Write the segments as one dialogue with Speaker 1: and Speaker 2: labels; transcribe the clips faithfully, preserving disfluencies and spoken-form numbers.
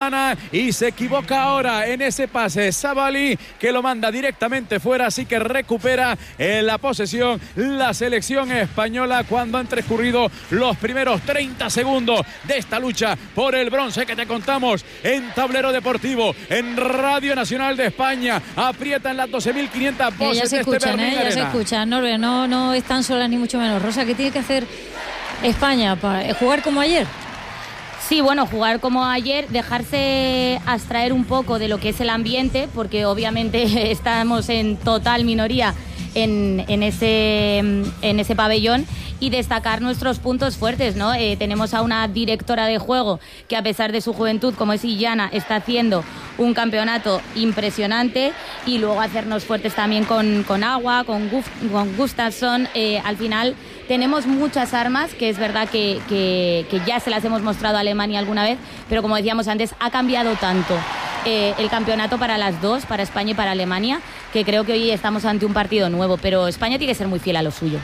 Speaker 1: alemana y se equivoca ahora en ese pase Sabali, que lo manda directamente fuera, así que recupera en la posesión la selección española cuando han transcurrido los primeros treinta segundos de esta lucha por el bronce que te contamos en Tablero Deportivo, en Radio Nacional de España. Aprietan las doce mil quinientas voces
Speaker 2: ya se
Speaker 1: de
Speaker 2: escuchan,
Speaker 1: este
Speaker 2: eh, ya se escuchan, no, no, no están solas ni mucho menos. Rosa, ¿qué tiene que hacer España para jugar como ayer?
Speaker 3: Sí, bueno, jugar como ayer, dejarse abstraer un poco de lo que es el ambiente, porque obviamente estamos en total minoría en, en, ese, en ese pabellón, y destacar nuestros puntos fuertes, ¿no? Eh, tenemos a una directora de juego que, a pesar de su juventud, como es Illana, está haciendo un campeonato impresionante, y luego hacernos fuertes también con, con Agua, con, Guf, con Gustafsson. Eh, al final tenemos muchas armas, que es verdad que, que, que ya se las hemos mostrado a Alemania alguna vez, pero como decíamos antes, ha cambiado tanto eh, el campeonato para las dos, para España y para Alemania, que creo que hoy estamos ante un partido nuevo, pero España tiene que ser muy fiel a lo suyo.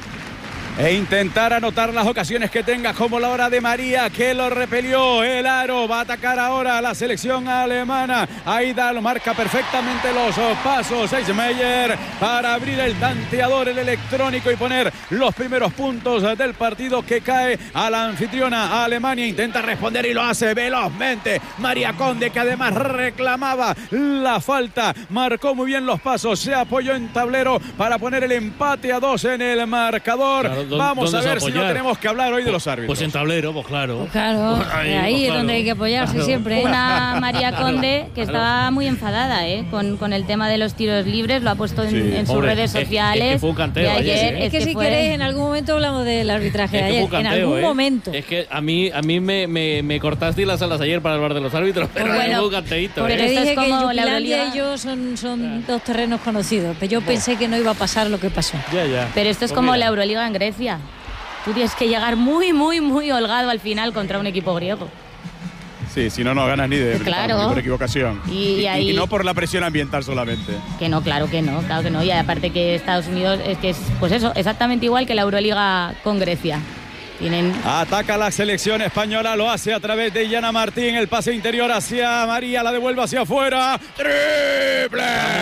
Speaker 1: E intentar anotar las ocasiones que tenga, como la hora de María, que lo repelió el aro. Va a atacar ahora a la selección alemana. Aida lo marca perfectamente los pasos. Eichmeyer para abrir el tanteador, el electrónico, y poner los primeros puntos del partido, que cae a la anfitriona a Alemania. Intenta responder y lo hace velozmente María Conde, que además reclamaba la falta. Marcó muy bien los pasos, se apoyó en tablero para poner el empate a dos en el marcador. Claro. Vamos a ver si no tenemos que hablar hoy de los árbitros.
Speaker 4: Pues en tablero, pues claro.
Speaker 2: Pues claro, ahí, ahí pues es claro. donde hay que apoyarse claro. siempre.
Speaker 3: Una María Conde que estaba claro. muy enfadada ¿eh? con, con el tema de los tiros libres, lo ha puesto en, sí. en sus Hombre, redes sociales. Es, es que fue un canteo ayer.
Speaker 2: ayer es, es que, que si fue... queréis, en algún momento hablamos del arbitraje de ayer. Canteo, en algún
Speaker 4: ¿eh?
Speaker 2: momento.
Speaker 4: Es que a mí, a mí me, me, me cortaste las alas ayer para hablar de los árbitros, pero bueno, fue un canteíto.
Speaker 2: Pero
Speaker 4: ¿eh?
Speaker 2: esto dije es como que Yupilandia y yo son, son dos terrenos conocidos, pero yo pensé que no iba a pasar lo que pasó.
Speaker 4: Ya, ya.
Speaker 3: Pero esto es como la Euroliga en Grecia. Tú tienes que llegar muy, muy, muy holgado al final contra un equipo griego.
Speaker 1: Sí, si no, no ganas ni de
Speaker 3: claro.
Speaker 1: ni por equivocación.
Speaker 3: Y, y, ahí,
Speaker 1: y no por la presión ambiental solamente.
Speaker 3: Que no, claro que no, claro que no. Y aparte que Estados Unidos es que es, pues eso, exactamente igual que la Euroliga con Grecia. Tienen...
Speaker 1: Ataca la selección española, lo hace a través de Illana Martín, el pase interior hacia María, la devuelve hacia afuera. ¡Triple!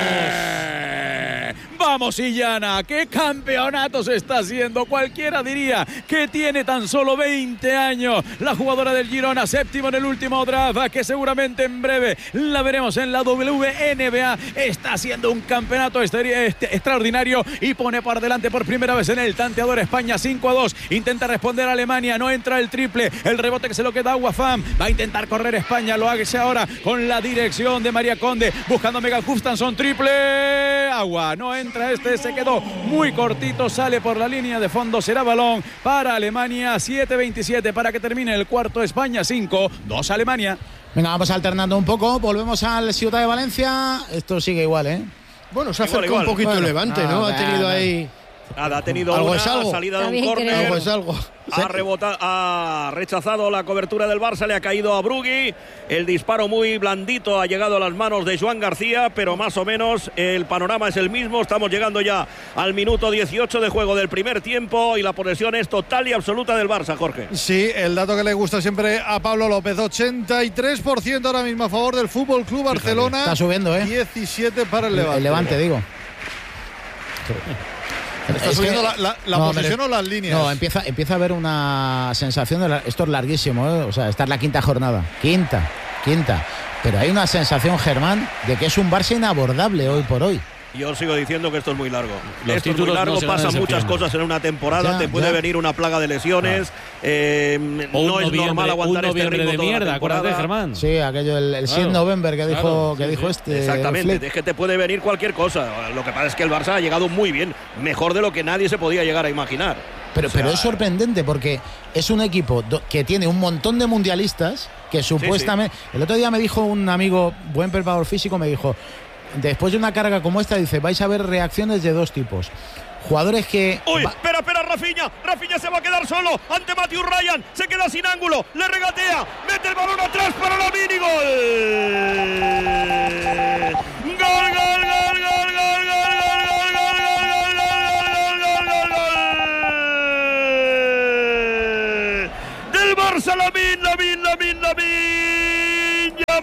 Speaker 1: Vamos, Illana, qué campeonato se está haciendo. Cualquiera diría que tiene tan solo veinte años. La jugadora del Girona, séptimo en el último draft, que seguramente en breve la veremos en la W N B A. Está haciendo un campeonato extraordinario y pone por delante por primera vez en el tanteador España cinco a dos. Intenta responder a Alemania, no entra el triple. El rebote que se lo queda a Wafam. Va a intentar correr España, lo hace ahora con la dirección de María Conde, buscando a Megan Gustafsson, triple. Agua, no entra. Este se quedó muy cortito, sale por la línea de fondo, será balón para Alemania. Siete veintisiete para que termine el cuarto. España cinco, dos Alemania.
Speaker 5: Venga, vamos alternando un poco, volvemos al Ciudad de Valencia. Esto sigue igual, ¿eh?
Speaker 6: Bueno, se acerca un poquito bueno, el Levante, ¿no?
Speaker 5: Ah,
Speaker 6: ha tenido
Speaker 5: nada.
Speaker 6: ahí...
Speaker 7: Nada, ha tenido
Speaker 6: ¿Algo
Speaker 7: una
Speaker 6: es algo?
Speaker 7: salida de
Speaker 2: Está
Speaker 7: un córner.
Speaker 6: Algo es algo.
Speaker 7: Ha rebotado, ha rechazado la cobertura del Barça, le ha caído a Brugui. El disparo muy blandito ha llegado a las manos de Joan García, pero más o menos el panorama es el mismo. Estamos llegando ya al minuto dieciocho de juego del primer tiempo y la posesión es total y absoluta del Barça, Jorge.
Speaker 6: Sí, el dato que le gusta siempre a Pablo López, ochenta y tres por ciento ahora mismo a favor del Fútbol Club Barcelona.
Speaker 5: Está subiendo, ¿eh?
Speaker 6: diecisiete para el Levante.
Speaker 5: El Levante, digo.
Speaker 6: ¿Está
Speaker 5: es
Speaker 6: subiendo
Speaker 5: que,
Speaker 6: la, la, la
Speaker 5: no,
Speaker 6: posesión
Speaker 5: pero,
Speaker 6: o las líneas?
Speaker 5: No, empieza, empieza a haber una sensación de la, esto es larguísimo, ¿eh? O sea, esta es la quinta jornada. Quinta, quinta. Pero hay una sensación, Germán, de que es un Barça inabordable hoy por hoy.
Speaker 7: Yo sigo diciendo que esto es muy largo.
Speaker 4: Los
Speaker 7: esto es muy largo, no pasan muchas cosas en una temporada,
Speaker 5: ya,
Speaker 7: te puede
Speaker 5: ya.
Speaker 7: venir una plaga de lesiones. Ah. Eh, no es normal aguantar este ritmo
Speaker 4: de
Speaker 7: toda
Speaker 4: mierda,
Speaker 7: la
Speaker 4: acuérdate, Germán.
Speaker 5: Sí, aquello, el, el claro. seis de noviembre que dijo, claro, que sí, dijo sí. este.
Speaker 7: Exactamente, es que te puede venir cualquier cosa. Lo que pasa es que el Barça ha llegado muy bien, mejor de lo que nadie se podía llegar a imaginar.
Speaker 5: Pero,
Speaker 7: o sea,
Speaker 5: pero es sorprendente porque es un equipo do, que tiene un montón de mundialistas que supuestamente... Sí, sí. El otro día me dijo un amigo, buen preparador físico, me dijo, después de una carga como esta, dice, vais a ver reacciones de dos tipos. Jugadores que...
Speaker 7: ¡Uy! Espera, espera, Rafinha. Rafinha se va a quedar solo ante Matthew Ryan. Se queda sin ángulo. Le regatea. Mete el balón atrás para la mini. ¡Gol! ¡Gol, gol, gol, gol, gol, gol, gol, gol, gol, gol, gol, gol! Del Barça, Lamine, Lamine, Lamine, Lamine.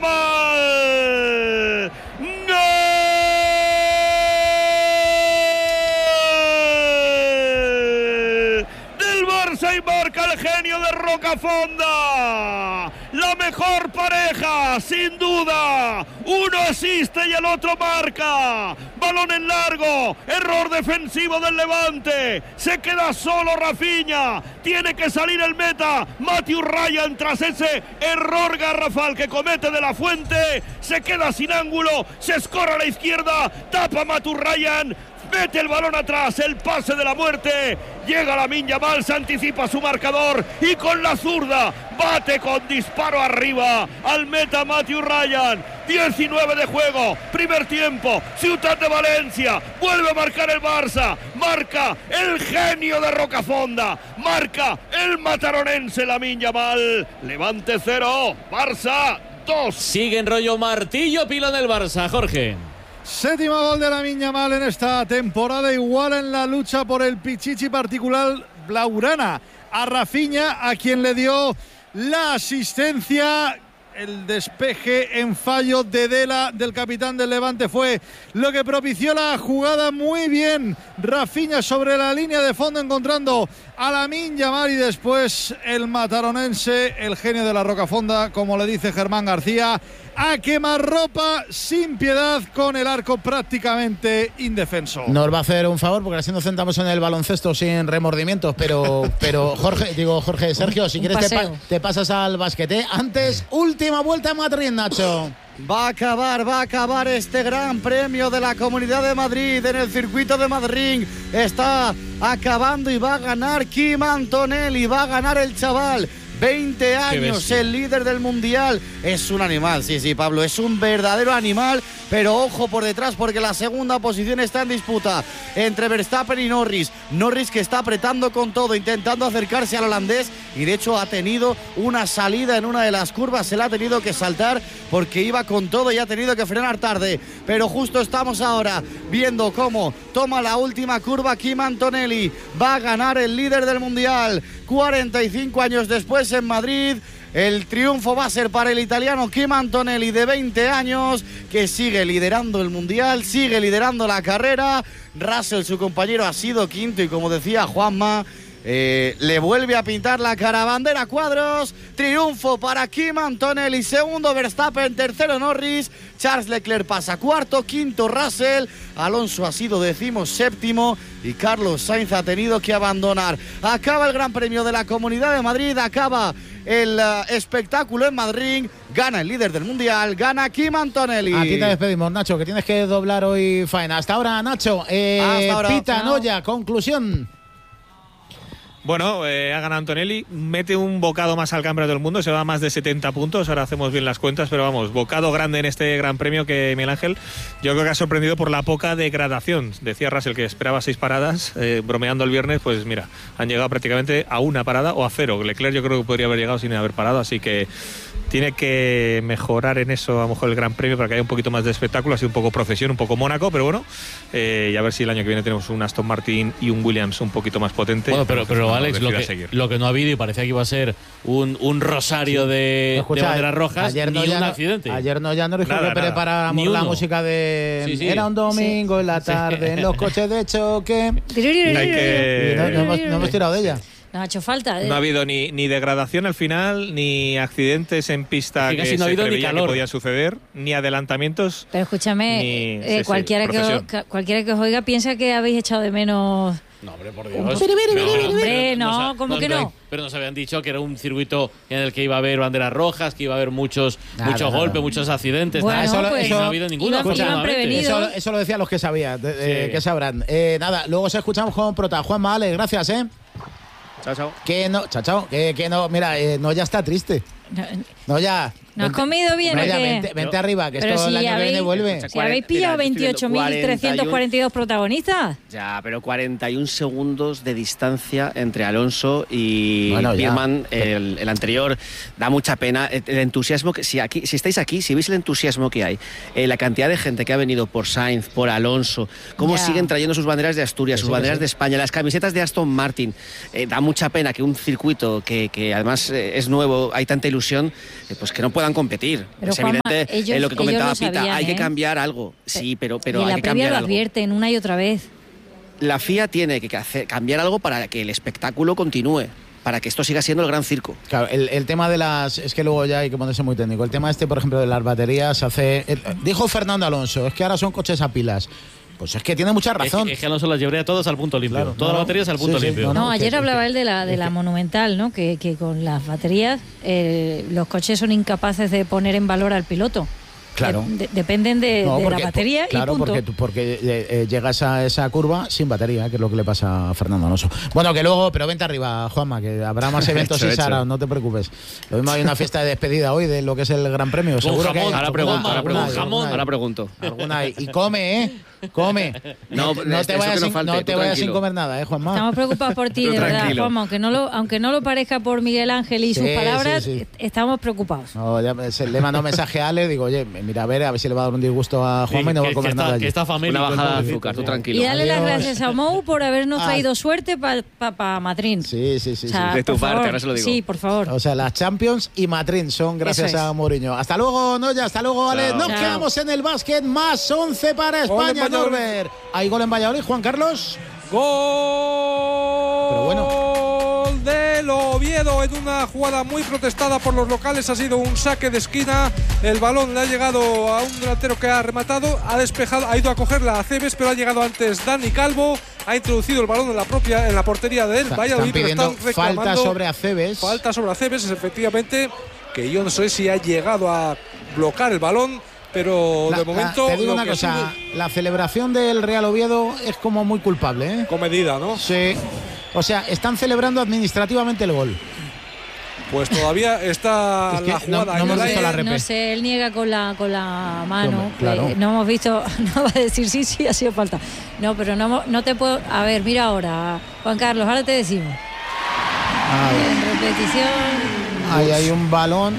Speaker 7: Rocafonda. La mejor pareja, sin duda. Uno asiste y el otro marca. Balón en largo, error defensivo del Levante. Se queda solo Rafinha. Tiene que salir el meta Matthew Ryan tras ese error garrafal que comete De La Fuente. Se queda sin ángulo, se escorre a la izquierda, tapa Matthew Ryan. Mete el balón atrás, el pase de la muerte. Llega Lamine Yamal, se anticipa su marcador y con la zurda bate con disparo arriba al meta Matthew Ryan. diecinueve de juego, primer tiempo, Ciutat de Valencia. Vuelve a marcar el Barça. Marca el genio de Rocafonda. Marca el mataronense Lamine Yamal. Levante cero, Barça dos.
Speaker 4: Sigue en rollo martillo pilón del Barça, Jorge.
Speaker 6: Séptimo gol de Lamine Yamal en esta temporada, igual en la lucha por el pichichi particular blaugrana a Rafinha, a quien le dio la asistencia. El despeje en fallo de Dela, del capitán del Levante, fue lo que propició la jugada. Muy bien Rafinha sobre la línea de fondo, encontrando a Lamine Yamal, y después el mataronense, el genio de la Rocafonda, como le dice Germán García, a quemarropa sin piedad, con el arco prácticamente indefenso.
Speaker 5: Nos va a hacer un favor porque así nos sentamos en el baloncesto sin remordimientos, pero pero Jorge, digo Jorge, Sergio, si quieres te, pa te pasas al basquete. Antes, última vuelta en Madrid, Nacho.
Speaker 8: Va a acabar, va a acabar este gran premio de la Comunidad de Madrid en el circuito de Madrid. Está acabando y va a ganar Kim Antonelli, va a ganar el chaval. veinte años, el líder del mundial. Es un animal, sí, sí, Pablo, es un verdadero animal, pero ojo por detrás porque la segunda posición está en disputa entre Verstappen y Norris. Norris que está apretando con todo, intentando acercarse al holandés, y de hecho ha tenido una salida en una de las curvas, se la ha tenido que saltar porque iba con todo y ha tenido que frenar tarde. Pero justo estamos ahora viendo cómo toma la última curva Kim Antonelli. Va a ganar el líder del mundial cuarenta y cinco años después en Madrid. El triunfo va a ser para el italiano Kim Antonelli, de veinte años, que sigue liderando el mundial, sigue liderando la carrera. Russell, su compañero, ha sido quinto y, como decía Juanma, eh, le vuelve a pintar la cara. Bandera cuadros, triunfo para Kim Antonelli, segundo Verstappen, tercero Norris, Charles Leclerc pasa cuarto, quinto Russell, Alonso ha sido decimo séptimo y Carlos Sainz ha tenido que abandonar. Acaba el Gran Premio de la Comunidad de Madrid, acaba el uh, espectáculo en Madrid, gana el líder del mundial, gana Kim Antonelli.
Speaker 5: Aquí te despedimos, Nacho, que tienes que doblar hoy faena. Hasta ahora, Nacho. Eh, Hasta ahora. Pita Noya, conclusión.
Speaker 9: Bueno, eh, ha ganado Antonelli, mete un bocado más al campeonato del mundo, se va a más de setenta puntos, ahora hacemos bien las cuentas, pero vamos, bocado grande en este Gran Premio que Miguel Ángel, yo creo que ha sorprendido por la poca degradación. Decía Russell que esperaba seis paradas, eh, bromeando el viernes, pues mira, han llegado prácticamente a una parada o a cero. Leclerc yo creo que podría haber llegado sin haber parado, así que tiene que mejorar en eso a lo mejor el Gran Premio para que haya un poquito más de espectáculo, así un poco procesión, un poco Mónaco, pero bueno, eh, y a ver si el año que viene tenemos un Aston Martin y un Williams un poquito más potente.
Speaker 4: Bueno, pero, pero Alex, lo que, lo que no ha habido y parecía que iba a ser un, un rosario sí. de, escucha, de banderas rojas, ayer
Speaker 5: no
Speaker 4: ni
Speaker 5: ya
Speaker 4: un
Speaker 5: no,
Speaker 4: accidente.
Speaker 5: Ayer no ya no dijo que preparáramos la música de
Speaker 4: sí, sí.
Speaker 5: era un domingo sí. en la tarde, sí. en los coches de choque.
Speaker 9: que...
Speaker 5: no, no, hemos, no hemos tirado de ella.
Speaker 2: No ha hecho falta. ¿eh?
Speaker 9: No ha habido ni, ni degradación al final, ni accidentes en pista que, que
Speaker 4: no
Speaker 9: se preveía que podía suceder, ni adelantamientos.
Speaker 2: Pero escúchame,
Speaker 9: ni,
Speaker 2: eh,
Speaker 9: sí,
Speaker 2: cualquiera,
Speaker 9: sí,
Speaker 2: que os, cualquiera que os oiga piensa que habéis echado de menos...
Speaker 4: No, hombre, por Dios.
Speaker 2: No, hombre, no, ¿cómo que no?
Speaker 4: Pero nos habían dicho que era un circuito en el que iba a haber banderas rojas, que iba a haber muchos,
Speaker 5: nada,
Speaker 4: muchos
Speaker 5: nada.
Speaker 4: golpes, muchos accidentes.
Speaker 2: Bueno,
Speaker 4: nada.
Speaker 2: pues,
Speaker 4: eso, no ha habido ninguno.
Speaker 2: Iban, iban
Speaker 5: eso, eso lo decían los que sabían, de, de, sí. que sabrán. Eh, nada, luego os escuchamos con Prota. Juanma, Ale, gracias, ¿eh?
Speaker 8: Chao, chao.
Speaker 5: Que no, chao, chao. Que, que no, mira, eh, no ya está triste.
Speaker 2: No,
Speaker 5: no ya.
Speaker 2: ¿No has comido bien
Speaker 5: no,
Speaker 2: o
Speaker 5: ya,
Speaker 2: qué?
Speaker 5: Vente, vente arriba, que
Speaker 2: pero
Speaker 5: esto
Speaker 2: si
Speaker 5: el año
Speaker 2: habéis,
Speaker 5: que viene vuelve.
Speaker 2: Si habéis pillado veintiocho mil trescientos cuarenta y dos protagonistas.
Speaker 8: Ya, pero cuarenta y un segundos de distancia entre Alonso y
Speaker 5: bueno,
Speaker 8: Birman, el, el anterior. Da mucha pena. El entusiasmo que, si, aquí, si estáis aquí, si veis el entusiasmo que hay, eh, la cantidad de gente que ha venido por Sainz, por Alonso, cómo ya. siguen trayendo sus banderas de Asturias, sí, sus banderas sí. de España, las camisetas de Aston Martin. Eh, da mucha pena que un circuito que, que además eh, es nuevo, hay tanta ilusión, eh, pues que no puedan competir.
Speaker 2: Pero
Speaker 8: es
Speaker 2: Juanma,
Speaker 8: evidente
Speaker 2: ellos,
Speaker 8: eh, lo que comentaba
Speaker 2: lo
Speaker 8: Pita,
Speaker 2: sabían,
Speaker 8: hay
Speaker 2: ¿eh?
Speaker 8: que cambiar algo. Sí, pero, pero
Speaker 2: y en
Speaker 8: hay
Speaker 2: la
Speaker 8: que
Speaker 2: previa
Speaker 8: cambiar
Speaker 2: lo
Speaker 8: algo.
Speaker 2: advierten una y otra vez.
Speaker 8: La F I A tiene que hacer, cambiar algo para que el espectáculo continúe.
Speaker 10: para que esto siga siendo el gran circo.
Speaker 5: Claro, el, el tema de las... Es que luego ya hay que ponerse muy técnico. El tema este, por ejemplo, de las baterías hace... El, dijo Fernando Alonso, es que ahora son coches a pilas. Pues es que tiene mucha razón.
Speaker 4: Es que, es que Alonso las llevaría todas al punto limpio. Claro, todas no, las baterías al punto sí, limpio.
Speaker 2: Sí, no, no, ayer
Speaker 5: que,
Speaker 2: hablaba
Speaker 5: que,
Speaker 2: él de la, de la Monumental, ¿no? Que, que con las baterías eh, los coches son incapaces de poner en valor al piloto.
Speaker 5: Claro.
Speaker 2: De, dependen de,
Speaker 5: no,
Speaker 2: de
Speaker 5: porque,
Speaker 2: la batería
Speaker 5: claro,
Speaker 2: y punto.
Speaker 5: porque, porque eh, eh, llegas a esa curva sin batería, que es lo que le pasa a Fernando Alonso. Bueno, que luego, pero vente arriba, Juanma, que habrá más eventos y Sara, no te preocupes. Lo mismo hay una fiesta de despedida hoy de lo que es el Gran Premio. Seguro
Speaker 10: jamón,
Speaker 5: que hay,
Speaker 10: ahora pregunto, ahora pregunto.
Speaker 5: Hay,
Speaker 10: Jamón, ahora pregunto.
Speaker 5: Alguna hay. Y come, ¿eh? Come.
Speaker 10: No,
Speaker 5: no, no te vayas, sin, falte, no te vayas sin comer nada, ¿eh, Juanma?
Speaker 2: Estamos preocupados por ti, de verdad, Juanma. Aunque no, lo, aunque no lo parezca por Miguel Ángel y sí, sus palabras, sí, sí. estamos preocupados.
Speaker 5: No, ya se, le mando un mensaje a Ale, digo, oye, mira, a ver, a ver si le va a dar un disgusto a Juanma sí, y no va a comer
Speaker 4: que
Speaker 5: nada
Speaker 4: está,
Speaker 5: allí.
Speaker 4: Que está familia,
Speaker 10: una bajada de azúcar, tú tranquilo.
Speaker 2: Y dale
Speaker 5: Adiós.
Speaker 2: las gracias a Mou por habernos traído ah. suerte para pa, pa Madrid.
Speaker 5: Sí, sí, sí.
Speaker 2: O sea,
Speaker 5: sí.
Speaker 10: De tu parte,
Speaker 2: favor.
Speaker 10: ahora se lo digo.
Speaker 2: Sí, por favor.
Speaker 5: O sea, las Champions y Madrid son gracias
Speaker 2: es.
Speaker 5: a Mourinho. Hasta luego, Noya, hasta luego, Ale. Chao. Nos Chao. quedamos en el básquet, más once para España, Norbert. Hay gol en Valladolid, Juan Carlos.
Speaker 11: Gol
Speaker 5: Pero bueno.
Speaker 11: del Oviedo en una jugada muy protestada por los locales. Ha sido un saque de esquina. El balón le ha llegado a un delantero que ha rematado, ha despejado, ha ido a cogerla a Cebes, pero ha llegado antes Dani Calvo. Ha introducido el balón en la propia en la portería del Valladolid.
Speaker 5: Están pidiendo están reclamando falta sobre Acebes.
Speaker 11: Falta sobre Acebes, es efectivamente, que yo no sé si ha llegado a bloquear el balón. Pero
Speaker 5: la,
Speaker 11: de momento.
Speaker 5: La, te digo una cosa, sido... la celebración del Real Oviedo es como muy culpable, ¿eh?
Speaker 11: Comedida, ¿no?
Speaker 5: Sí. O sea, están celebrando administrativamente el gol.
Speaker 11: Pues todavía está es que la jugada.
Speaker 5: No, no, hemos visto la
Speaker 2: no sé, él niega con la con la mano.
Speaker 5: Toma, claro.
Speaker 2: eh, no hemos visto, no va a decir sí, sí, ha sido falta. No, pero no, no te puedo. A ver, mira ahora, Juan Carlos, ahora te decimos. En repetición.
Speaker 5: Ahí hay un balón.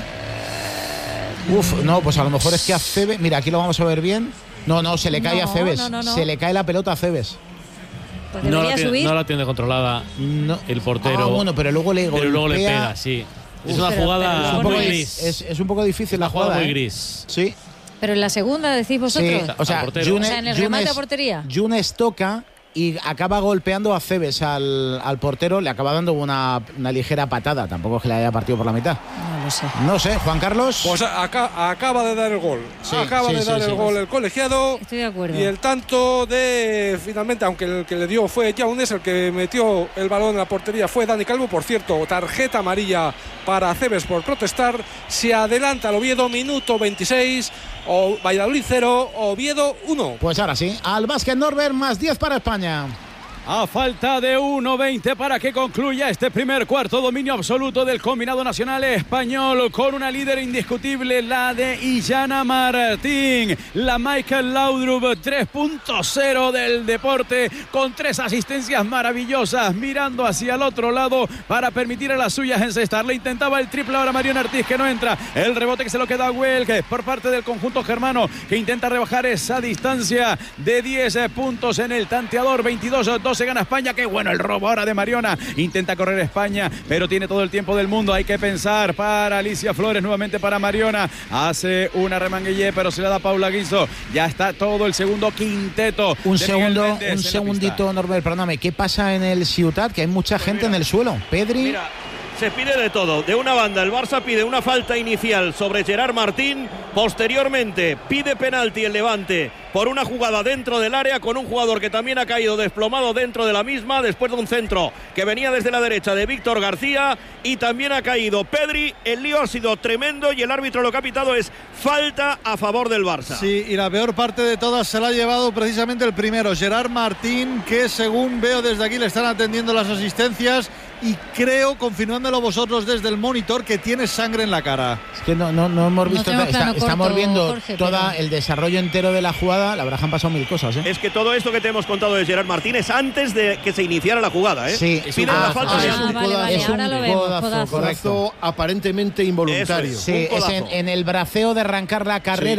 Speaker 5: Uf, no, pues a lo mejor es que a Cebes. Mira, aquí lo vamos a ver bien. No, no, se le cae
Speaker 2: no,
Speaker 5: a Cebes.
Speaker 2: No, no, no.
Speaker 5: Se le cae la pelota a Cebes.
Speaker 2: Pues
Speaker 4: no, la tiene,
Speaker 2: subir.
Speaker 4: no la tiene controlada
Speaker 5: no.
Speaker 4: el portero.
Speaker 5: Ah, bueno, pero luego le,
Speaker 4: pero luego le pega, sí. Uf, es una
Speaker 2: pero,
Speaker 4: jugada
Speaker 2: pero
Speaker 5: es un poco
Speaker 4: muy
Speaker 5: gris.
Speaker 4: gris.
Speaker 5: Es, es un poco difícil la
Speaker 4: jugada.
Speaker 5: jugada
Speaker 4: muy
Speaker 5: ¿eh?
Speaker 4: gris.
Speaker 5: Sí.
Speaker 2: Pero en la segunda decís vosotros.
Speaker 5: Sí, o sea,
Speaker 2: Yunes, o sea en el remate a portería.
Speaker 5: Yunes toca y acaba golpeando a Cebes al, al portero, le acaba dando una, una ligera patada, tampoco es que le haya partido por la mitad.
Speaker 2: No lo sé.
Speaker 5: No sé, Juan Carlos.
Speaker 11: Pues acá, acaba de dar el gol. Sí, acaba
Speaker 5: sí,
Speaker 11: de
Speaker 5: sí,
Speaker 11: dar
Speaker 5: sí,
Speaker 11: el
Speaker 5: sí.
Speaker 11: gol el colegiado.
Speaker 2: Estoy de acuerdo.
Speaker 11: Y el tanto de, finalmente, aunque el que le dio fue Yunes, el que metió el balón en la portería fue Dani Calvo. Por cierto, tarjeta amarilla para Cebes por protestar. Se adelanta el Oviedo, minuto veintiséis. O Valladolid cero, Oviedo uno.
Speaker 5: Pues ahora sí, al básquet Norbert, más diez para España.
Speaker 1: A falta de uno veinte para que concluya este primer cuarto, dominio absoluto del combinado nacional español con una líder indiscutible, la de Illana Martín, la Michael Laudrup tres punto cero del deporte, con tres asistencias maravillosas, mirando hacia el otro lado para permitir a las suyas encestar. Le intentaba el triple ahora Mariona Ortiz, que no entra, el rebote que se lo queda a Huelque por parte del conjunto germano, que intenta rebajar esa distancia de diez puntos en el tanteador. Veintidós dos se gana España. Qué bueno el robo ahora de Mariona. Intenta correr España, pero tiene todo el tiempo del mundo. Hay que pensar para Alicia Flores, nuevamente para Mariona. Hace una remanguillé, pero se la da Paula Guizo. Ya está todo el segundo quinteto.
Speaker 5: Un segundo, un segundito, Norbert, perdóname. ¿Qué pasa en el Ciutat? Que hay mucha pues gente mira, en el suelo. Pedri.
Speaker 7: Mira. Se pide de todo. De una banda, el Barça pide una falta inicial sobre Gerard Martín. Posteriormente, pide penalti el Levante por una jugada dentro del área con un jugador que también ha caído desplomado dentro de la misma después de un centro que venía desde la derecha de Víctor García, y también ha caído Pedri. El lío ha sido tremendo y el árbitro lo que ha pitado es falta a favor del Barça.
Speaker 6: Sí, y la peor parte de todas se la ha llevado precisamente el primero, Gerard Martín, que según veo desde aquí le están atendiendo las asistencias. Y creo, confirmándolo vosotros desde el monitor, que tiene sangre en la cara.
Speaker 5: Es que no, no, no hemos visto,
Speaker 2: no
Speaker 5: está,
Speaker 2: corto,
Speaker 5: estamos viendo
Speaker 2: Jorge,
Speaker 5: todo
Speaker 2: pero...
Speaker 5: el desarrollo entero de la jugada. La verdad que han pasado mil cosas, ¿eh?
Speaker 7: Es que todo esto que te hemos contado de Gerard Martín es antes de que se iniciara la jugada, ¿eh?
Speaker 5: Sí,
Speaker 7: piden
Speaker 5: ah,
Speaker 7: la falta.
Speaker 2: ah,
Speaker 7: de...
Speaker 2: ah, vale, vale,
Speaker 5: es un
Speaker 2: ahora lo vemos,
Speaker 5: codazo,
Speaker 2: codazo.
Speaker 5: correcto.
Speaker 12: Aparentemente involuntario.
Speaker 7: Es,
Speaker 5: sí, es en, en el braceo de arrancar la carrera.
Speaker 7: Sí.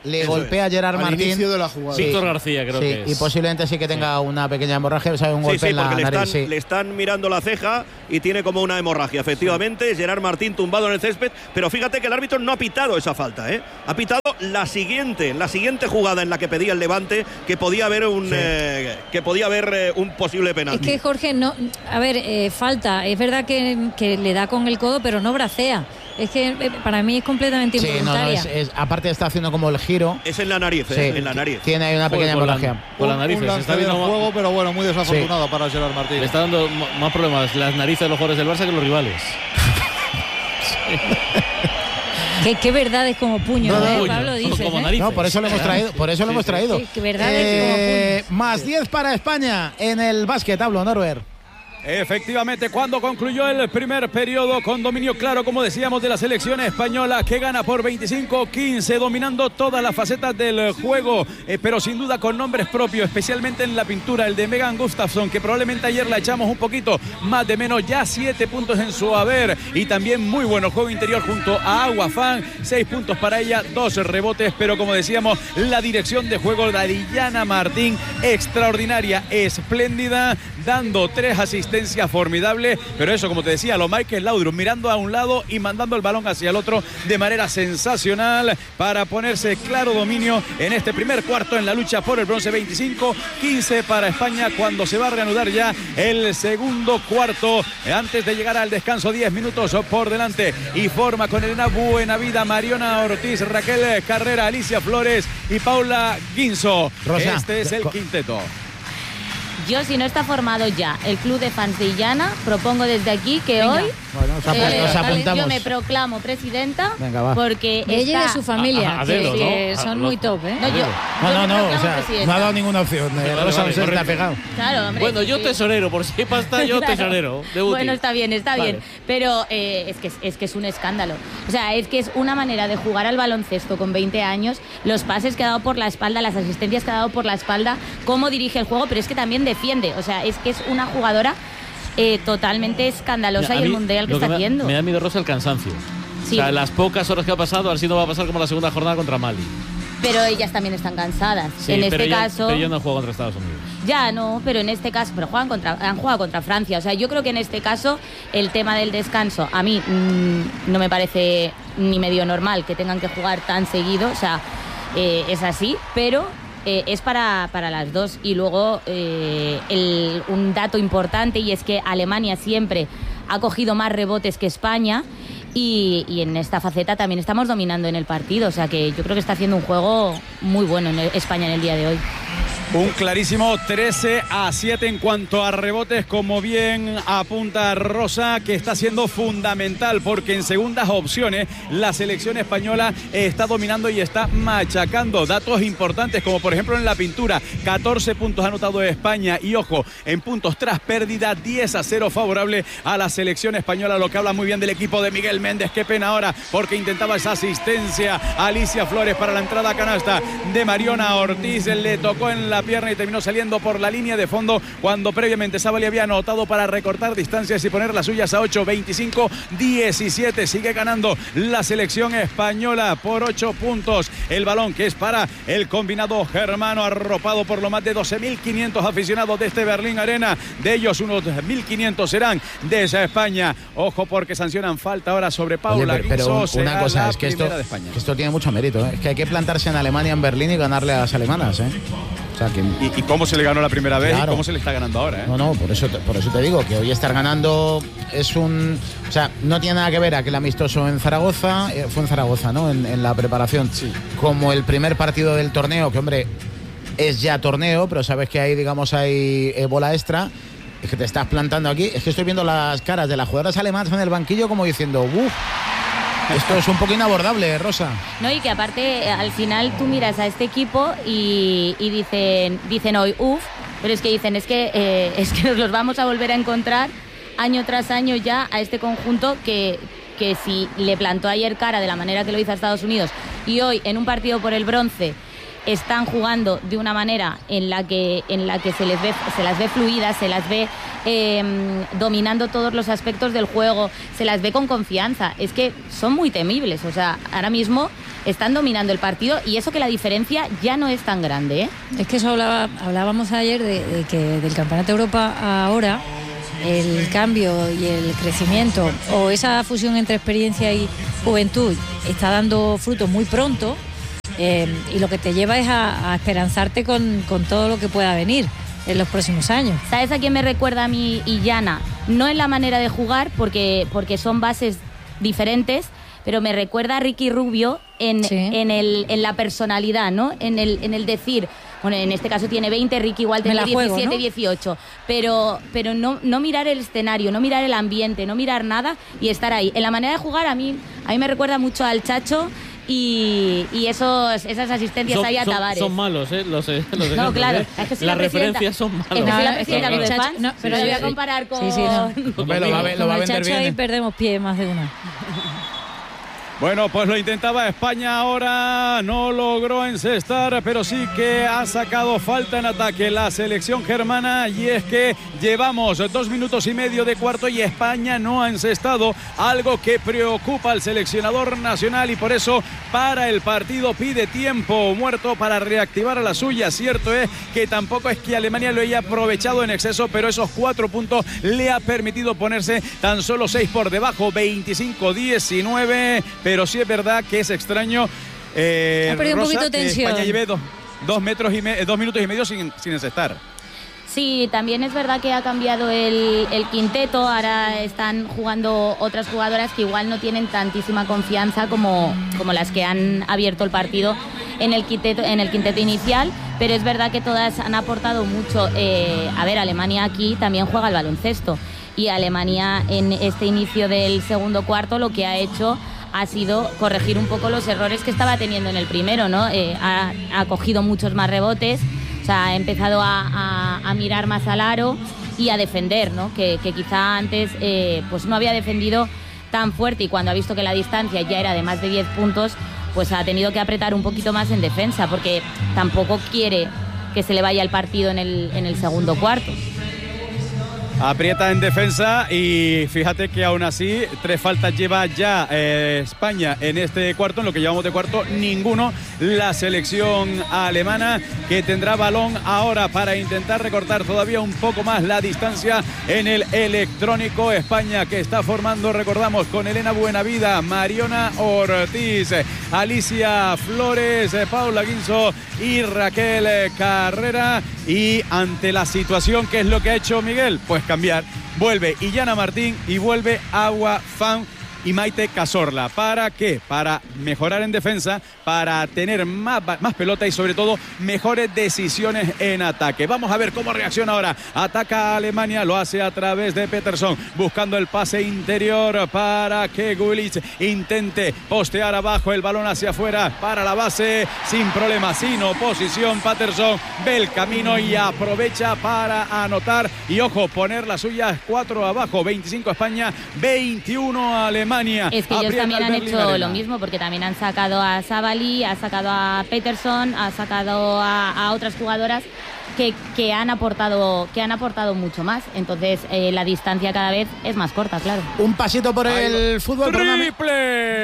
Speaker 5: le Eso golpea es. a Gerard
Speaker 6: Al
Speaker 5: Martín.
Speaker 6: inicio de la jugada.
Speaker 4: Sí, Víctor García creo
Speaker 5: sí,
Speaker 4: que es.
Speaker 5: Y posiblemente sí que tenga sí. una pequeña hemorragia, o sea, un
Speaker 7: sí,
Speaker 5: golpe
Speaker 7: sí,
Speaker 5: en la
Speaker 7: porque
Speaker 5: nariz.
Speaker 7: Le están,
Speaker 5: sí.
Speaker 7: le están mirando la ceja y tiene como una hemorragia, efectivamente. Sí. Gerard Martín tumbado en el césped, pero fíjate que el árbitro no ha pitado esa falta, ¿eh? Ha pitado la siguiente, la siguiente jugada en la que pedía el Levante, que podía haber un, sí. eh, que podía haber eh, un posible penalti.
Speaker 2: Es que Jorge, no, a ver, eh, falta, es verdad que, que le da con el codo, pero no bracea. Es que eh, para mí es completamente
Speaker 5: sí,
Speaker 2: involuntaria.
Speaker 5: No, no, es, es, aparte está haciendo como el giro.
Speaker 7: Es en la nariz,
Speaker 5: sí,
Speaker 7: eh, en la nariz.
Speaker 5: Tiene ahí una pequeña hemorragia.
Speaker 9: Con la nariz.
Speaker 6: Un lance está viendo juego, ma- pero bueno, muy desafortunado sí. para Gerard Martín.
Speaker 9: Le está dando m- más problemas las narices de los jugadores del Barça que los rivales.
Speaker 2: Qué, qué verdad es como puño, no, ¿eh?
Speaker 5: Puño.
Speaker 2: Pablo dice.
Speaker 5: ¿eh? No, por eso lo hemos traído. Por eso lo
Speaker 2: sí,
Speaker 5: hemos traído.
Speaker 2: Sí, qué verdad eh, es como puño.
Speaker 5: Más diez para España en el básquet, hablo, Norbert.
Speaker 1: Efectivamente, cuando concluyó el primer periodo con dominio claro, como decíamos, de la selección española, que gana por veinticinco quince, dominando todas las facetas del juego, eh, pero sin duda con nombres propios, especialmente en la pintura, el de Megan Gustafson, que probablemente ayer la echamos un poquito más de menos, ya siete puntos en su haber, y también muy bueno juego interior junto a Aguafán, seis puntos para ella, dos rebotes, pero como decíamos, la dirección de juego de Diana Martín, extraordinaria, espléndida, dando tres asistencias formidable, pero eso, como te decía, lo Michael Laudrup mirando a un lado y mandando el balón hacia el otro de manera sensacional para ponerse claro dominio en este primer cuarto en la lucha por el bronce. Veinticinco quince para España cuando se va a reanudar ya el segundo cuarto antes de llegar al descanso. Diez minutos por delante y forma con Elena Buenavida, Mariona Ortiz, Raquel Carrera, Alicia Flores y Paula Guinzo.
Speaker 5: Rosa,
Speaker 1: este es el quinteto.
Speaker 3: Yo, si no está formado ya el club de fans de Illana, propongo desde aquí que Venga. hoy
Speaker 5: bueno, nos eh, nos apuntamos.
Speaker 3: Yo me proclamo presidenta.
Speaker 5: Venga,
Speaker 3: porque
Speaker 2: ella
Speaker 3: está...
Speaker 2: y de su familia,
Speaker 4: a, a, a dedo,
Speaker 2: que,
Speaker 4: ¿no?
Speaker 2: que son
Speaker 4: a,
Speaker 2: muy top, ¿eh?
Speaker 3: No, yo,
Speaker 5: no, no, no, o sea,
Speaker 3: presidenta.
Speaker 5: no ha dado ninguna opción. Eh,
Speaker 4: vale,
Speaker 5: Rosa
Speaker 4: vale,
Speaker 5: se está pegado.
Speaker 3: Claro, hombre.
Speaker 4: Bueno, yo
Speaker 3: sí.
Speaker 4: tesorero, por si hay pasta, yo
Speaker 3: claro.
Speaker 4: tesorero. De
Speaker 3: bueno, está bien, está
Speaker 4: vale.
Speaker 3: bien. Pero eh, es, que, es que es un escándalo. O sea, es que es una manera de jugar al baloncesto con veinte años, los pases que ha dado por la espalda, las asistencias que ha dado por la espalda, cómo dirige el juego, pero es que también defiende. O sea, es que es una jugadora eh, totalmente escandalosa. Mira, y el mundial que está
Speaker 4: que
Speaker 3: haciendo.
Speaker 4: Me da miedo, Rosa, el cansancio.
Speaker 3: Sí.
Speaker 4: O sea, las pocas horas que ha pasado, a ver si no va a pasar como la segunda jornada contra Mali.
Speaker 3: Pero ellas también están cansadas.
Speaker 4: Sí,
Speaker 3: en
Speaker 4: pero
Speaker 3: este
Speaker 4: yo,
Speaker 3: caso.
Speaker 4: Pero yo no juego contra Estados Unidos.
Speaker 3: Ya, no, pero en este caso. Pero juegan contra, han jugado contra Francia. O sea, yo creo que en este caso el tema del descanso a mí mmm, no me parece ni medio normal que tengan que jugar tan seguido. O sea, eh, es así, pero. Eh, es para, para las dos. Y luego eh, el, un dato importante, y es que Alemania siempre ha cogido más rebotes que España y, y en esta faceta también estamos dominando en el partido. O sea que yo creo que está haciendo un juego muy bueno en el, España en el día de hoy.
Speaker 1: Un clarísimo trece a siete en cuanto a rebotes, como bien apunta Rosa, que está siendo fundamental porque en segundas opciones la selección española está dominando y está machacando. Datos importantes como por ejemplo en la pintura, catorce puntos anotado España y ojo, en puntos tras pérdida, diez a cero favorable a la selección española, lo que habla muy bien del equipo de Miguel Méndez. Qué pena ahora porque intentaba esa asistencia a Alicia Flores para la entrada a canasta de Mariona Ortiz, le tocó en la pierna y terminó saliendo por la línea de fondo cuando previamente Sabali había anotado para recortar distancias y poner las suyas a ocho. Veinticinco diecisiete sigue ganando la selección española por ocho puntos. El balón que es para el combinado germano, arropado por lo más de doce mil quinientos aficionados de este Berlín Arena. De ellos unos mil quinientos serán de esa España. Ojo porque sancionan falta ahora sobre Paula.
Speaker 5: Oye, pero,
Speaker 1: Guinzo,
Speaker 5: pero una cosa es que esto, que esto tiene mucho mérito, ¿eh? Es que hay que plantarse en Alemania, en Berlín y ganarle a las alemanas, ¿eh? O sea, que...
Speaker 1: ¿Y, ¿Y cómo se le ganó la primera vez
Speaker 5: claro.
Speaker 1: y cómo se le está ganando ahora? ¿eh?
Speaker 5: No, no, por eso, te, por eso te digo que hoy estar ganando es un... O sea, no tiene nada que ver aquel amistoso en Zaragoza, eh, fue en Zaragoza, ¿no? En, en la preparación.
Speaker 1: Sí.
Speaker 5: Como el primer partido del torneo, que hombre, es ya torneo, pero sabes que hay, digamos, hay eh, bola extra. Es que te estás plantando aquí. Es que estoy viendo las caras de las jugadoras alemanas en el banquillo como diciendo, uff. Esto es un poco inabordable, Rosa.
Speaker 3: No, y que aparte, al final tú miras a este equipo y, y dicen, dicen hoy, uff, pero es que dicen, es que, eh, es que nos los vamos a volver a encontrar año tras año ya a este conjunto que, que si le plantó ayer cara de la manera que lo hizo a Estados Unidos y hoy en un partido por el bronce están jugando de una manera en la que en la que se les ve se las ve fluidas, se las ve eh, dominando todos los aspectos del juego, se las ve con confianza. Es que son muy temibles. O sea, ahora mismo están dominando el partido y eso que la diferencia ya no es tan grande, ¿eh?
Speaker 2: Es que eso hablaba, hablábamos ayer de, de que del Campeonato de Europa ahora el cambio y el crecimiento o esa fusión entre experiencia y juventud está dando frutos muy pronto, eh, y lo que te lleva es a, a esperanzarte con, con todo lo que pueda venir en los próximos años.
Speaker 3: ¿Sabes a quién me recuerda a mí Illana? No en la manera de jugar, porque, porque son bases diferentes, pero me recuerda a Ricky Rubio en, sí. en, el, en la personalidad, ¿no? En el, en el decir, bueno, en este caso tiene veinte, Ricky igual tiene diecisiete, ¿no? dieciocho, pero, pero no, no mirar el escenario, no mirar el ambiente, no mirar nada y estar ahí. En la manera de jugar a mí, a mí me recuerda mucho al Chacho y, y esos, esas asistencias
Speaker 4: son,
Speaker 3: ahí a
Speaker 4: son,
Speaker 3: Tavares.
Speaker 4: Son malos, ¿eh? Los, los
Speaker 3: no,
Speaker 4: ejemplos,
Speaker 3: claro.
Speaker 4: ¿eh?
Speaker 3: Es que soy
Speaker 4: las
Speaker 3: la
Speaker 4: referencias son malos.
Speaker 3: Es que soy la presidenta
Speaker 2: no,
Speaker 3: de
Speaker 2: Chacho,
Speaker 3: fans,
Speaker 2: no, pero
Speaker 3: lo voy a
Speaker 2: sí.
Speaker 3: comparar con...
Speaker 2: Sí, sí, no.
Speaker 5: Hombre, lo va a, lo va a vender
Speaker 2: Chacho
Speaker 5: bien.
Speaker 2: Ahí perdemos pie más de una.
Speaker 1: Bueno, pues lo intentaba España ahora, no logró encestar, pero sí que ha sacado falta en ataque la selección germana y es que llevamos dos minutos y medio de cuarto y España no ha encestado, algo que preocupa al seleccionador nacional y por eso para el partido pide tiempo muerto para reactivar a la suya. Cierto es que tampoco es que Alemania lo haya aprovechado en exceso, pero esos cuatro puntos le ha permitido ponerse tan solo seis por debajo, veinticinco diecinueve. Pero sí es verdad que es extraño, eh,
Speaker 2: ha perdido un
Speaker 1: Rosa,
Speaker 2: poquito de
Speaker 1: que
Speaker 2: tensión.
Speaker 1: España lleve dos, dos, metros y me, dos minutos y medio sin, sin encestar.
Speaker 3: Sí, también es verdad que ha cambiado el, el quinteto, ahora están jugando otras jugadoras que igual no tienen tantísima confianza como, como las que han abierto el partido en el quinteto, en el quinteto inicial, pero es verdad que todas han aportado mucho. Eh, a ver, Alemania aquí también juega al baloncesto y Alemania en este inicio del segundo cuarto lo que ha hecho ha sido corregir un poco los errores que estaba teniendo en el primero, ¿no? Eh, ha, ha cogido muchos más rebotes, o sea, ha empezado a, a, a mirar más al aro y a defender, ¿no? Que, que quizá antes eh, pues no había defendido tan fuerte y cuando ha visto que la distancia ya era de más de diez puntos, pues ha tenido que apretar un poquito más en defensa porque tampoco quiere que se le vaya el partido en el, en el segundo cuarto.
Speaker 1: Aprieta en defensa y fíjate que aún así tres faltas lleva ya eh, España en este cuarto, en lo que llevamos de cuarto ninguno. La selección alemana que tendrá balón ahora para intentar recortar todavía un poco más la distancia en el electrónico. España que está formando, recordamos, con Elena Buenavida, Mariona Ortiz, Alicia Flores, Paula Guinzo y Raquel Carrera. Y ante la situación, ¿qué es lo que ha hecho Miguel? Pues cambiar. Vuelve Illana Martín y vuelve Agua Fan y Maite Cazorla. ¿Para qué? Para mejorar en defensa, para tener más, más pelota y sobre todo mejores decisiones en ataque. Vamos a ver cómo reacciona ahora. Ataca a Alemania, lo hace a través de Peterson, buscando el pase interior para que Gulic intente postear abajo, el balón hacia afuera para la base, sin problema, sin oposición. Patterson ve el camino y aprovecha para anotar y ojo, poner las suyas cuatro abajo, veinticinco España, veintiuno Alemania.
Speaker 3: Es que ellos también han hecho lo mismo porque también han sacado a Sabali, ha sacado a Peterson, ha sacado a, a otras jugadoras que, que han aportado que han aportado mucho más. Entonces eh, la distancia cada vez es más corta, claro.
Speaker 5: Un pasito por el fútbol.
Speaker 1: Triple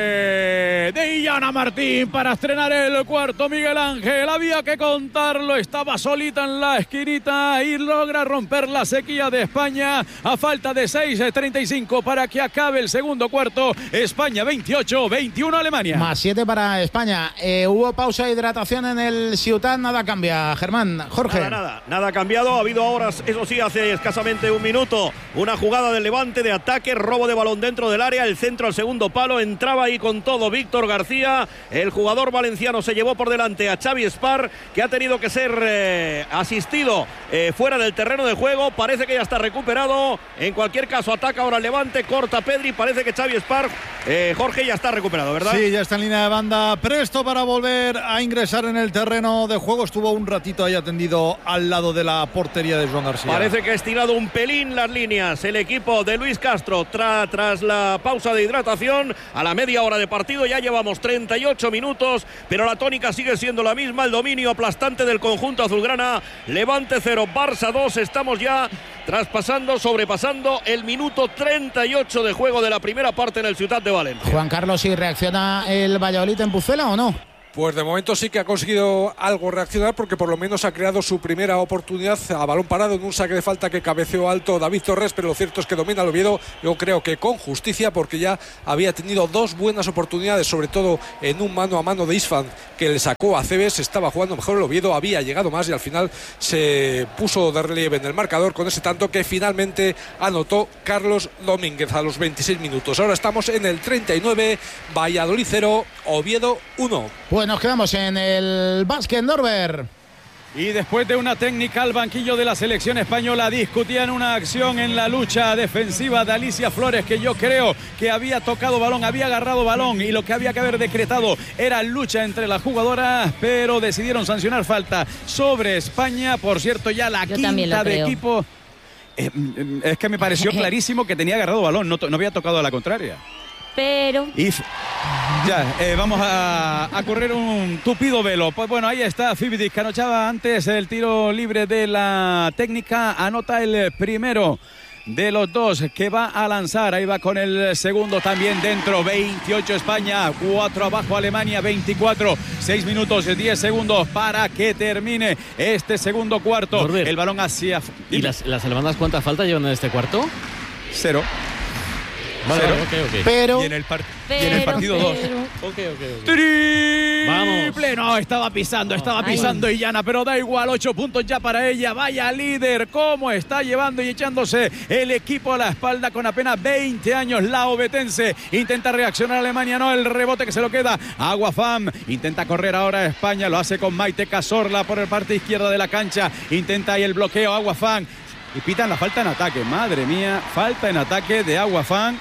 Speaker 1: de Illana Martín para estrenar el cuarto. Miguel Ángel, había que contarlo, estaba solita en la esquinita y logra romper la sequía de España a falta de seis treinta y cinco para que acabe el segundo cuarto. España veintiocho, veintiuno Alemania.
Speaker 5: Más siete para España. Eh, hubo pausa de hidratación en el Ciutat, nada cambia. Germán, Jorge.
Speaker 7: Nada, nada, nada ha cambiado. Ha habido ahora, eso sí, hace escasamente un minuto, una jugada del Levante de ataque, robo de balón dentro del área, el centro al segundo palo, entraba ahí con todo Víctor García. El jugador valenciano se llevó por delante a Xavi Espar, que ha tenido que ser eh, asistido eh, fuera del terreno de juego. Parece que ya está recuperado. En cualquier caso, ataca ahora el Levante, corta Pedri. Parece que Xavi Espar, eh, Jorge, ya está recuperado, ¿verdad?
Speaker 6: Sí, ya está en línea de banda, presto para volver a ingresar en el terreno de juego. Estuvo un ratito ahí atendido al lado de la portería de Joan García.
Speaker 7: Parece que ha estirado un pelín las líneas el equipo de Luis Castro tra, tras la pausa de hidratación. A la media hora de partido ya llevamos treinta y ocho minutos, pero la tónica sigue siendo la misma. El dominio aplastante del conjunto azulgrana. Levante cero, Barça dos. Estamos ya traspasando, sobrepasando el minuto treinta y ocho de juego de la primera parte en el Ciutat de Valencia.
Speaker 5: Juan Carlos, ¿sí reacciona el Valladolid en Pucela o no?
Speaker 11: Pues de momento sí que ha conseguido algo reaccionar, porque por lo menos ha creado su primera oportunidad a balón parado en un saque de falta que cabeceó alto David Torres, pero lo cierto es que domina el Oviedo, yo creo que con justicia, porque ya había tenido dos buenas oportunidades, sobre todo en un mano a mano de Isfan que le sacó a Cebes. Estaba jugando mejor el Oviedo, había llegado más y al final se puso de relieve en el marcador con ese tanto que finalmente anotó Carlos Domínguez a los veintiséis minutos. Ahora estamos en el treinta y nueve, Valladolid cero, Oviedo uno.
Speaker 5: Pues nos quedamos en el básquet, Norbert.
Speaker 1: Y después de una técnica al banquillo de la selección española, discutían una acción en la lucha defensiva de Alicia Flores, que yo creo que había tocado balón, había agarrado balón, y lo que había que haber decretado era lucha entre las jugadoras, pero decidieron sancionar falta sobre España. Por cierto, ya la
Speaker 3: yo
Speaker 1: quinta de equipo. Eh, es que me pareció clarísimo que tenía agarrado balón, no, no había tocado a la contraria.
Speaker 3: Pero
Speaker 1: y ya, eh, vamos a, a correr un tupido velo. Pues bueno, ahí está Fibidis, que anochaba antes el tiro libre de la técnica. Anota el primero de los dos que va a lanzar. Ahí va con el segundo también dentro. veintiocho España, cuatro abajo Alemania, veinticuatro. seis minutos, diez segundos para que termine este segundo cuarto.
Speaker 4: Norbert,
Speaker 1: el balón hacia...
Speaker 4: ¿Y las, las alemanas cuántas faltas llevan en este cuarto?
Speaker 1: Cero.
Speaker 4: Vale,
Speaker 1: Cero.
Speaker 4: Okay, okay.
Speaker 5: Pero,
Speaker 1: y en el, par
Speaker 3: pero,
Speaker 1: y en el partido dos.
Speaker 4: Okay, okay, okay.
Speaker 1: ¡Triple!
Speaker 4: Vamos.
Speaker 1: No, estaba pisando, estaba pisando Illana, pero da igual, ocho puntos ya para ella. Vaya líder, cómo está llevando y echándose el equipo a la espalda con apenas veinte años. La obetense intenta reaccionar Alemania, no, el rebote que se lo queda Aguafam. Intenta correr ahora España, lo hace con Maite Cazorla por el parte izquierda de la cancha. Intenta ahí el bloqueo Aguafam. Y pitan la falta en ataque, madre mía, falta en ataque de Aguafam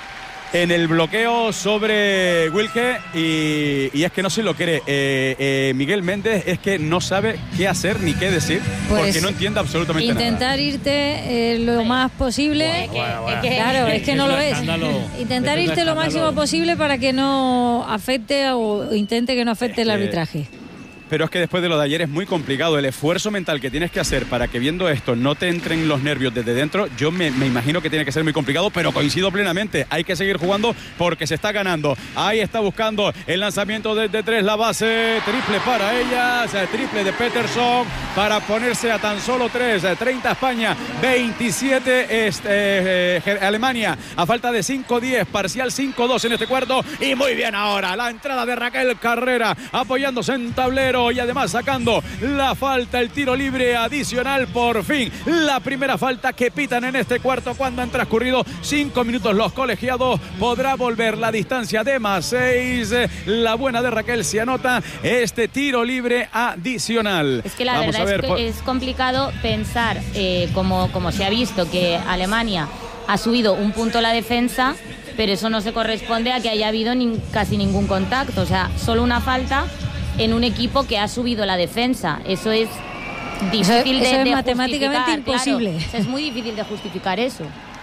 Speaker 1: en el bloqueo sobre Wilke, y, y es que no se lo cree. Eh, eh, Miguel Méndez es que no sabe qué hacer ni qué decir, pues porque no entiende absolutamente
Speaker 2: intentar
Speaker 1: nada.
Speaker 2: Intentar irte eh, lo más posible.
Speaker 4: Bueno, bueno, bueno.
Speaker 2: Claro, es que no lo es. Intentar irte lo máximo posible para que no afecte o intente que no afecte el arbitraje.
Speaker 1: Pero es que después de lo de ayer es muy complicado. El esfuerzo mental que tienes que hacer para que viendo esto no te entren los nervios desde dentro, yo me, me imagino que tiene que ser muy complicado, pero coincido plenamente. Hay que seguir jugando porque se está ganando. Ahí está buscando el lanzamiento desde tres, la base, triple para ellas, triple de Peterson para ponerse a tan solo tres. treinta España, veintisiete este, eh, Alemania, a falta de cinco diez, parcial cinco dos en este cuarto. Y muy bien ahora la entrada de Raquel Carrera apoyándose en tablero y además sacando la falta, el tiro libre adicional. Por fin la primera falta que pitan en este cuarto cuando han transcurrido cinco minutos. Los colegiados, podrá volver la distancia de más seis. La buena de Raquel se anota este tiro libre adicional.
Speaker 3: Es que la
Speaker 1: Vamos
Speaker 3: verdad
Speaker 1: a ver,
Speaker 3: es que
Speaker 1: por...
Speaker 3: es complicado pensar, eh, como, como se ha visto, que Alemania ha subido un punto la defensa, pero eso no se corresponde a que haya habido ni, casi ningún contacto. O sea, solo una falta en un equipo que ha subido la defensa. Eso es difícil
Speaker 2: eso, eso
Speaker 3: de,
Speaker 2: es
Speaker 3: de
Speaker 2: matemáticamente imposible.
Speaker 3: Claro, es muy difícil de justificar eso.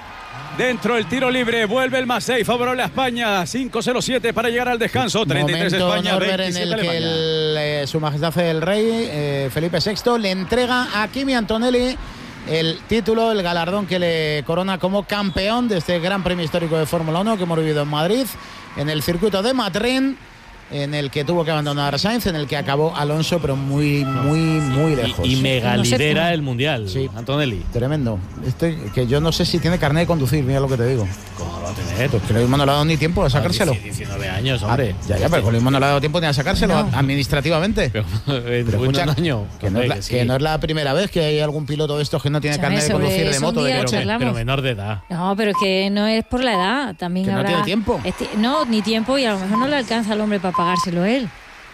Speaker 1: Dentro el tiro libre, vuelve el más seis, favorable a España, cinco cero siete para llegar al descanso, treinta y tres
Speaker 5: Momento,
Speaker 1: España,
Speaker 5: Norbert,
Speaker 1: veintisiete
Speaker 5: en el que
Speaker 1: Alemania.
Speaker 5: el, eh, su majestad el rey, eh, Felipe sexto, le entrega a Kimi Antonelli el título, el galardón que le corona como campeón de este Gran Premio Histórico de Fórmula uno que hemos vivido en Madrid, en el circuito de Madrid, en el que tuvo que abandonar Sainz, en el que acabó Alonso, pero muy, muy, muy lejos.
Speaker 4: Y, y mega lidera el Mundial,
Speaker 5: sí,
Speaker 4: Antonelli.
Speaker 5: Tremendo. Estoy, que yo no sé si tiene carnet de conducir, mira lo que te digo.
Speaker 4: ¿Cómo lo va a tener?
Speaker 5: Pues que lo mismo no le ha dado ni tiempo a sacárselo.
Speaker 4: diecinueve años, hombre.
Speaker 5: Ah, ya, ya, pero lo mismo no le ha dado tiempo ni a sacárselo
Speaker 2: no.
Speaker 5: administrativamente.
Speaker 4: Pero, pero
Speaker 5: escucha,
Speaker 4: un año.
Speaker 5: Que, no es la,
Speaker 4: sí.
Speaker 5: que no es la primera vez que hay algún piloto de estos que no tiene
Speaker 2: Chame,
Speaker 5: carnet de conducir de moto. De
Speaker 4: pero,
Speaker 5: coche.
Speaker 4: pero menor de edad.
Speaker 2: No, pero es que no es por la edad. También
Speaker 5: que
Speaker 2: habrá...
Speaker 5: no tiene tiempo.
Speaker 2: Este, no, ni tiempo, y a lo mejor no le alcanza al hombre para pagárselo él.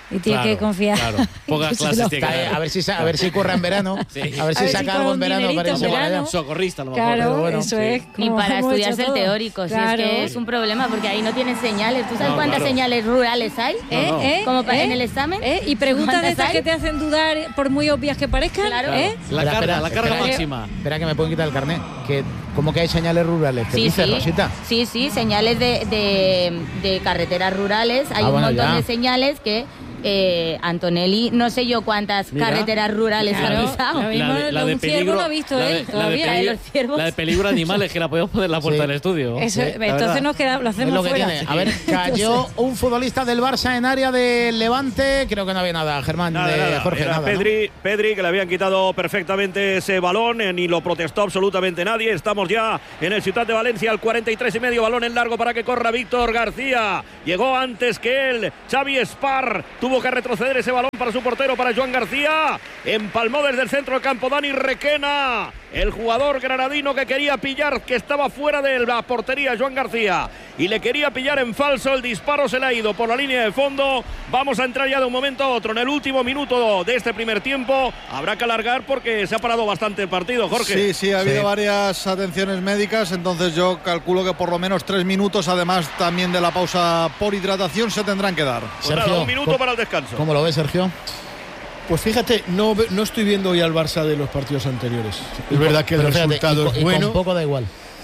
Speaker 2: y tiene
Speaker 4: Claro,
Speaker 2: que confiar.
Speaker 4: claro. Pocas clases tiene que dar.
Speaker 5: A ver si sa- a ver si corre en verano,
Speaker 4: Sí.
Speaker 5: a ver si
Speaker 2: A ver si
Speaker 5: saca
Speaker 2: con
Speaker 5: algo en
Speaker 2: un
Speaker 5: verano para
Speaker 2: dinerito
Speaker 5: irse
Speaker 2: en
Speaker 5: para allá.
Speaker 2: verano.
Speaker 4: Socorrista, a lo mejor.
Speaker 2: Claro,
Speaker 5: pero bueno,
Speaker 2: eso
Speaker 5: sí.
Speaker 2: es.
Speaker 3: Ni
Speaker 2: como
Speaker 3: para
Speaker 2: hemos
Speaker 3: estudiarse
Speaker 2: hecho
Speaker 3: el
Speaker 2: todo.
Speaker 3: teórico, si
Speaker 2: Claro.
Speaker 3: es que es un problema, porque ahí no tienes señales. ¿Tú sabes
Speaker 4: No,
Speaker 3: cuántas
Speaker 4: claro.
Speaker 3: señales rurales hay?
Speaker 2: ¿Eh?
Speaker 4: No, no.
Speaker 2: ¿Eh?
Speaker 3: Como pa-
Speaker 2: ¿Eh?
Speaker 3: en el examen.
Speaker 2: ¿Eh? Y preguntas de
Speaker 3: ¿Cuántas
Speaker 2: estas
Speaker 3: hay?
Speaker 2: que te hacen dudar por muy obvias que parezcan.
Speaker 3: Claro.
Speaker 2: ¿Eh?
Speaker 4: La
Speaker 5: Espera,
Speaker 4: carga,
Speaker 5: espera,
Speaker 4: la carga
Speaker 5: espera que-
Speaker 4: máxima.
Speaker 5: Espera que me pueden quitar el carnet. Que, ¿Cómo que hay señales rurales? ¿Qué
Speaker 3: Sí,
Speaker 5: dices,
Speaker 3: sí.
Speaker 5: Rosita?
Speaker 3: Sí, sí, señales de, de, de carreteras rurales. Hay
Speaker 5: Ah,
Speaker 3: un
Speaker 5: bueno,
Speaker 3: montón
Speaker 5: ya.
Speaker 3: de señales que eh, Antonelli, no sé yo cuántas
Speaker 4: Mira.
Speaker 3: carreteras rurales
Speaker 2: Claro,
Speaker 3: ha pisado.
Speaker 2: lo mismo
Speaker 4: La de, la
Speaker 2: lo
Speaker 4: de
Speaker 2: un ciervo
Speaker 4: peligro,
Speaker 2: no ha visto
Speaker 4: la de,
Speaker 2: él
Speaker 4: la de
Speaker 2: todavía.
Speaker 3: La de
Speaker 4: peligro,
Speaker 3: los ciervos.
Speaker 4: la de peligro animales, que la podemos poner en la puerta
Speaker 5: Sí.
Speaker 4: del estudio.
Speaker 2: Eso,
Speaker 4: Sí, la
Speaker 2: entonces
Speaker 4: verdad.
Speaker 2: nos queda, lo
Speaker 5: Es
Speaker 2: hacemos
Speaker 5: lo que
Speaker 2: fuera.
Speaker 5: tiene. A ver, cayó un futbolista del Barça en área de Levante. Creo que no había nada, Germán,
Speaker 7: Nada,
Speaker 5: de
Speaker 7: nada.
Speaker 5: Jorge.
Speaker 7: Era
Speaker 5: Nada, ¿no?
Speaker 7: Pedri, Pedri, que le habían quitado perfectamente ese balón, eh, ni lo protestó absolutamente nadie. Estamos ya en el Ciutat de Valencia, al cuarenta y tres y medio, balón en largo para que corra Víctor García. Llegó antes que él, Xavi Spar, tuvo que retroceder ese balón para su portero, para Joan García. Empalmó desde el centro del campo Dani Requena, el jugador granadino que quería pillar, que estaba fuera de la portería, Joan García, y le quería pillar en falso. El disparo se le ha ido por la línea de fondo. Vamos a entrar ya de un momento a otro en el último minuto de este primer tiempo. Habrá que alargar porque se ha parado bastante el partido, Jorge.
Speaker 6: Sí, sí, ha habido
Speaker 5: Sí.
Speaker 6: varias atenciones médicas, entonces yo calculo que por lo menos tres minutos, además también de la pausa por hidratación, se tendrán que dar.
Speaker 7: Pues nada, un minuto
Speaker 5: ¿cómo-
Speaker 7: para el descanso.
Speaker 5: ¿Cómo lo ves, Sergio?
Speaker 12: Pues fíjate, no, ve- no estoy viendo hoy al Barça de los partidos anteriores. Es verdad que el
Speaker 5: Pero fíjate,
Speaker 12: resultado
Speaker 5: y co-
Speaker 12: es
Speaker 5: y
Speaker 12: bueno.
Speaker 5: con poco da igual.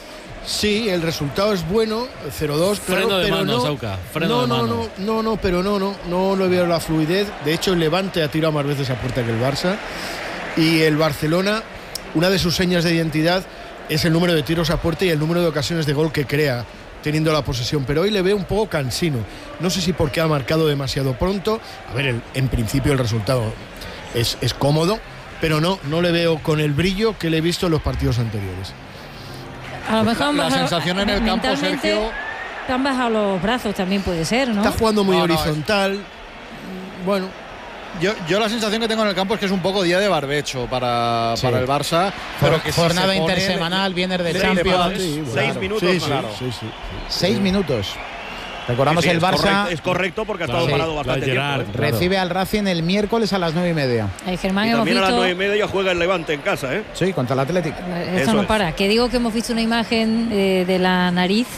Speaker 12: Sí, el resultado es bueno, cero dos, claro,
Speaker 4: Freno de
Speaker 12: pero
Speaker 4: mano,
Speaker 12: no,
Speaker 4: Sauca, freno
Speaker 12: no,
Speaker 4: de
Speaker 12: no,
Speaker 4: mano.
Speaker 12: no, no, no, pero no, no, no lo veo la fluidez. De hecho, el Levante ha tirado más veces a puerta que el Barça. Y el Barcelona, una de sus señas de identidad es el número de tiros a puerta y el número de ocasiones de gol que crea teniendo la posesión, pero hoy le veo un poco cansino. No sé si porque ha marcado demasiado pronto. A ver, el- en principio el resultado es, es cómodo, pero no, no le veo con el brillo que le he visto en los partidos anteriores.
Speaker 2: A lo
Speaker 6: Pues
Speaker 2: mejor
Speaker 6: la- la
Speaker 2: han bajado-
Speaker 6: sensación en el campo,
Speaker 2: mentalmente
Speaker 6: Sergio-
Speaker 2: te han bajado los brazos, también puede ser, ¿no?
Speaker 12: Está jugando muy
Speaker 6: No, no,
Speaker 12: horizontal. Bueno,
Speaker 6: Yo, yo la sensación que tengo en el campo es que es un poco día de barbecho para,
Speaker 5: Sí.
Speaker 6: para el Barça, pero que si
Speaker 5: Jornada
Speaker 6: se pone-
Speaker 5: intersemanal, viernes de
Speaker 6: le- le-
Speaker 5: Champions.
Speaker 6: le-
Speaker 5: Sí,
Speaker 6: seis
Speaker 5: claro.
Speaker 7: minutos
Speaker 12: sí,
Speaker 7: más.
Speaker 12: sí,
Speaker 6: Claro.
Speaker 12: sí, sí.
Speaker 5: Seis minutos. Recordamos
Speaker 7: Sí, sí,
Speaker 5: el
Speaker 7: es
Speaker 5: Barça
Speaker 7: correcto, es correcto porque ha estado
Speaker 5: Claro.
Speaker 7: parado
Speaker 4: Sí,
Speaker 7: bastante
Speaker 4: la Gerard.
Speaker 7: tiempo. ¿eh?
Speaker 5: recibe al Racing el miércoles a las nueve y media.
Speaker 2: Eh, Germán,
Speaker 7: Y
Speaker 2: hemos
Speaker 7: también a las
Speaker 2: visto.
Speaker 7: nueve y media juega el Levante en casa, ¿eh?
Speaker 5: Sí, contra el Atlético.
Speaker 2: Esto
Speaker 7: Eso
Speaker 2: no
Speaker 7: es.
Speaker 2: para. Que digo que hemos visto una imagen eh, de la nariz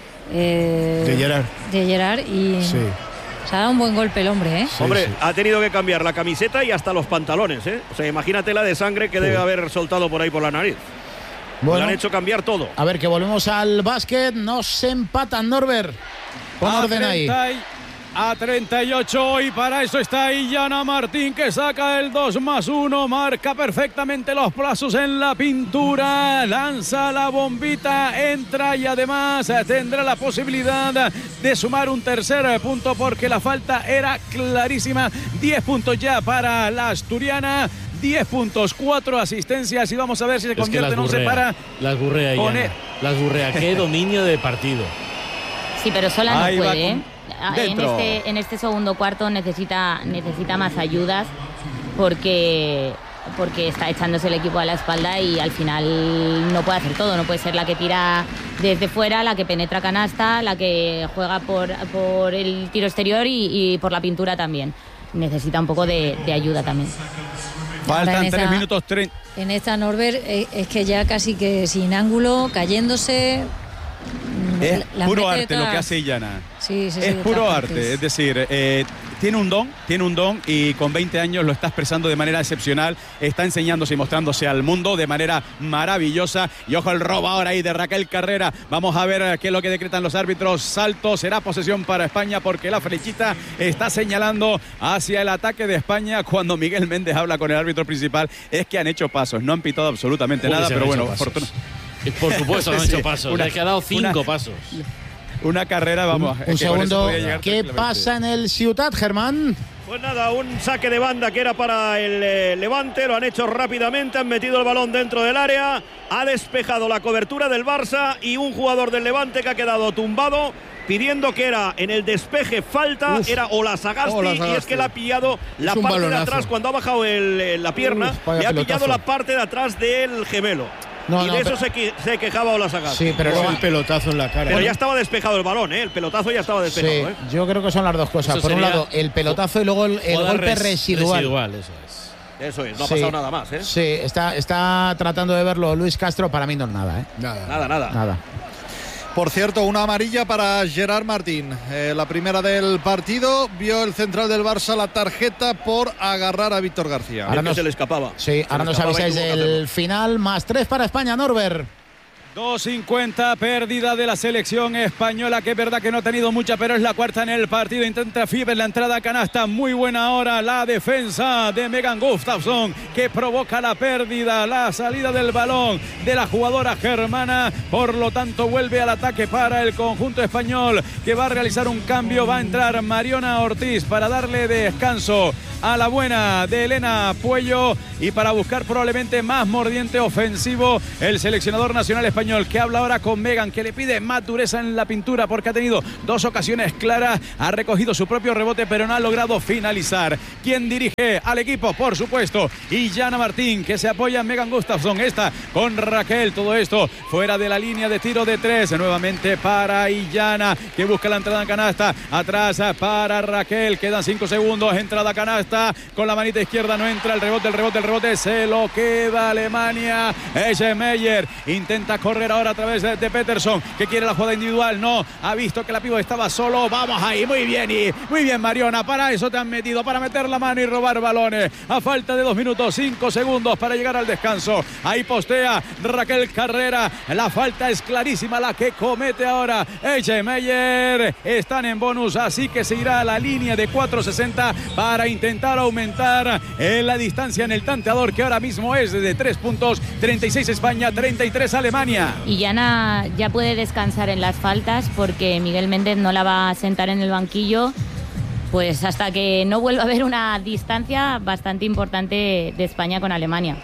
Speaker 2: eh,
Speaker 12: De Gerard.
Speaker 2: de Gerard y
Speaker 12: Sí.
Speaker 2: se ha dado un buen golpe el hombre, ¿eh?
Speaker 12: Sí,
Speaker 7: Hombre,
Speaker 12: sí.
Speaker 7: ha tenido que cambiar la camiseta y hasta los pantalones, ¿eh? O sea, imagínate la de sangre que debe haber soltado por ahí por la nariz. Le
Speaker 5: Bueno,
Speaker 7: han hecho cambiar todo.
Speaker 5: a ver, que volvemos al básquet. Nos empatan, Norbert. Pon
Speaker 1: A
Speaker 5: orden ahí.
Speaker 1: treinta y- A treinta y ocho y para eso está Illana Martín, que saca el dos más uno, marca perfectamente los plazos en la pintura, lanza la bombita, entra y además eh, tendrá la posibilidad de sumar un tercer punto porque la falta era clarísima. diez puntos ya para la asturiana, diez puntos, cuatro asistencias y vamos a ver si se
Speaker 4: Es que
Speaker 1: convierte
Speaker 4: las
Speaker 1: en once
Speaker 4: burrea,
Speaker 1: para
Speaker 4: las burrea
Speaker 1: con
Speaker 4: ya.
Speaker 1: él.
Speaker 4: Las burrea. Qué dominio de partido.
Speaker 3: Sí, pero sola
Speaker 1: Ahí
Speaker 3: no
Speaker 1: va
Speaker 3: puede,
Speaker 1: con-
Speaker 3: ¿eh? En
Speaker 1: dentro.
Speaker 3: este, en este segundo cuarto necesita, necesita más ayudas porque, porque está echándose el equipo a la espalda y al final no puede hacer todo. No puede ser la que tira desde fuera, la que penetra canasta, la que juega por, por el tiro exterior y, y por la pintura también. Necesita un poco de, de ayuda también.
Speaker 2: Ahora
Speaker 1: Faltan
Speaker 2: en
Speaker 1: tres
Speaker 2: esa-
Speaker 1: minutos treinta.
Speaker 2: En esta Norbert eh, es que ya casi que sin ángulo, cayéndose. mm,
Speaker 1: Es
Speaker 2: las
Speaker 1: puro
Speaker 2: mete
Speaker 1: arte lo
Speaker 2: todas.
Speaker 1: que hace Illana.
Speaker 2: Sí, sí, sí,
Speaker 1: Es
Speaker 2: de
Speaker 1: puro
Speaker 2: todas
Speaker 1: arte,
Speaker 2: partes.
Speaker 1: es decir, eh, tiene un don, tiene un don y con veinte años lo está expresando de manera excepcional, está enseñándose y mostrándose al mundo de manera maravillosa. Y ojo el robo ahora ahí de Raquel Carrera. Vamos a ver eh, qué es lo que decretan los árbitros. Salto, será posesión para España porque la flechita está señalando hacia el ataque de España. Cuando Miguel Méndez habla con el árbitro principal es que han hecho pasos, no han pitado absolutamente
Speaker 4: Uy,
Speaker 1: nada,
Speaker 4: se
Speaker 1: pero
Speaker 4: han
Speaker 1: bueno,
Speaker 4: hecho pasos.
Speaker 1: fortuna-
Speaker 4: Y por supuesto, no han
Speaker 1: Sí,
Speaker 4: hecho pasos.
Speaker 1: una-
Speaker 4: Le que ha dado cinco
Speaker 1: una-
Speaker 4: pasos.
Speaker 1: una carrera, vamos. es
Speaker 5: Un
Speaker 1: que con eso
Speaker 5: segundo.
Speaker 1: podía llegar
Speaker 5: ¿Qué
Speaker 1: tranquilamente.
Speaker 5: pasa en el Ciutat, Germán?
Speaker 7: Pues nada, un saque de banda que era para el eh, Levante, lo han hecho rápidamente, han metido el balón dentro del área, ha despejado la cobertura del Barça y un jugador del Levante que ha quedado tumbado pidiendo que era en el despeje falta,
Speaker 12: Uf.
Speaker 7: era Ola Sagasti,
Speaker 12: Ola
Speaker 7: y es
Speaker 12: Sagasti.
Speaker 7: que le ha pillado la
Speaker 12: un
Speaker 7: parte de
Speaker 12: balonazo.
Speaker 7: atrás cuando ha bajado el, eh, la pierna,
Speaker 12: Uf, vaya
Speaker 7: le ha
Speaker 12: pelotazo.
Speaker 7: pillado la parte de atrás del gemelo.
Speaker 5: No,
Speaker 7: y
Speaker 5: no,
Speaker 7: de eso
Speaker 5: pero...
Speaker 7: se, que, se quejaba Olazábal.
Speaker 5: Sí, pero
Speaker 12: luego
Speaker 5: luego
Speaker 12: el pelotazo en la cara.
Speaker 7: Pero
Speaker 12: ¿no?
Speaker 7: ya estaba despejado el balón, ¿eh? El pelotazo ya estaba despejado,
Speaker 5: sí,
Speaker 7: ¿eh?
Speaker 5: yo creo que son las dos cosas.
Speaker 4: Eso
Speaker 5: Por un
Speaker 4: sería
Speaker 5: lado, el pelotazo y luego el, el golpe
Speaker 4: res,
Speaker 5: residual.
Speaker 4: residual. Eso es.
Speaker 7: Eso es, no ha
Speaker 5: Sí.
Speaker 7: pasado nada más, ¿eh?
Speaker 5: Sí, está, está tratando de verlo Luis Castro. Para mí no es nada, ¿eh?
Speaker 12: Nada.
Speaker 7: Nada, nada.
Speaker 5: Nada.
Speaker 6: Por cierto, una amarilla para Gerard Martín. Eh, la primera del partido. Vio el central del Barça la tarjeta por agarrar a Víctor García.
Speaker 7: Ahora
Speaker 5: nos-
Speaker 7: que se le escapaba.
Speaker 5: Sí,
Speaker 7: Se
Speaker 5: ahora
Speaker 7: le
Speaker 5: nos
Speaker 7: escapaba y
Speaker 5: avisáis
Speaker 7: tuvo que hacerlo.
Speaker 5: del final. Más tres para España, Norbert.
Speaker 1: dos cincuenta, pérdida de la selección española, que es verdad que no ha tenido mucha, pero es la cuarta en el partido. Intenta Fiber la entrada a canasta, muy buena hora la defensa de Megan Gustafsson, que provoca la pérdida, la salida del balón de la jugadora germana. Por lo tanto, vuelve al ataque para el conjunto español, que va a realizar un cambio. Va a entrar Mariona Ortiz para darle descanso a la buena de Elena Puello y para buscar probablemente más mordiente ofensivo el seleccionador nacional español, que habla ahora con Megan, que le pide más dureza en la pintura porque ha tenido dos ocasiones claras, ha recogido su propio rebote pero no ha logrado finalizar. ¿Quién dirige al equipo? Por supuesto, Illana Martín, que se apoya en Megan Gustafsson, esta con Raquel. Todo esto fuera de la línea de tiro de tres, nuevamente para Illana, que busca la entrada en canasta, atrás para Raquel, quedan cinco segundos, entrada a canasta con la manita izquierda, no entra, el rebote, el rebote, el rebote se lo queda Alemania. Meyer intenta correr ahora a través de, de Peterson, que quiere la jugada individual, no, ha visto que la pivo estaba solo. Vamos ahí, muy bien, y muy bien, Mariona, para eso te han metido, para meter la mano y robar balones. A falta de dos minutos, cinco segundos para llegar al descanso. Ahí postea Raquel Carrera, la falta es clarísima la que comete ahora Meyer. Están en bonus, así que se irá a la línea de cuatro sesenta para intentar aumentar en la distancia en el tanteador, que ahora mismo es de tres puntos. Treinta y seis España, treinta y tres Alemania.
Speaker 3: Y Yana ya puede descansar en las faltas porque Miguel Méndez no la va a sentar en el banquillo, pues hasta que no vuelva a haber una distancia bastante importante de España con Alemania.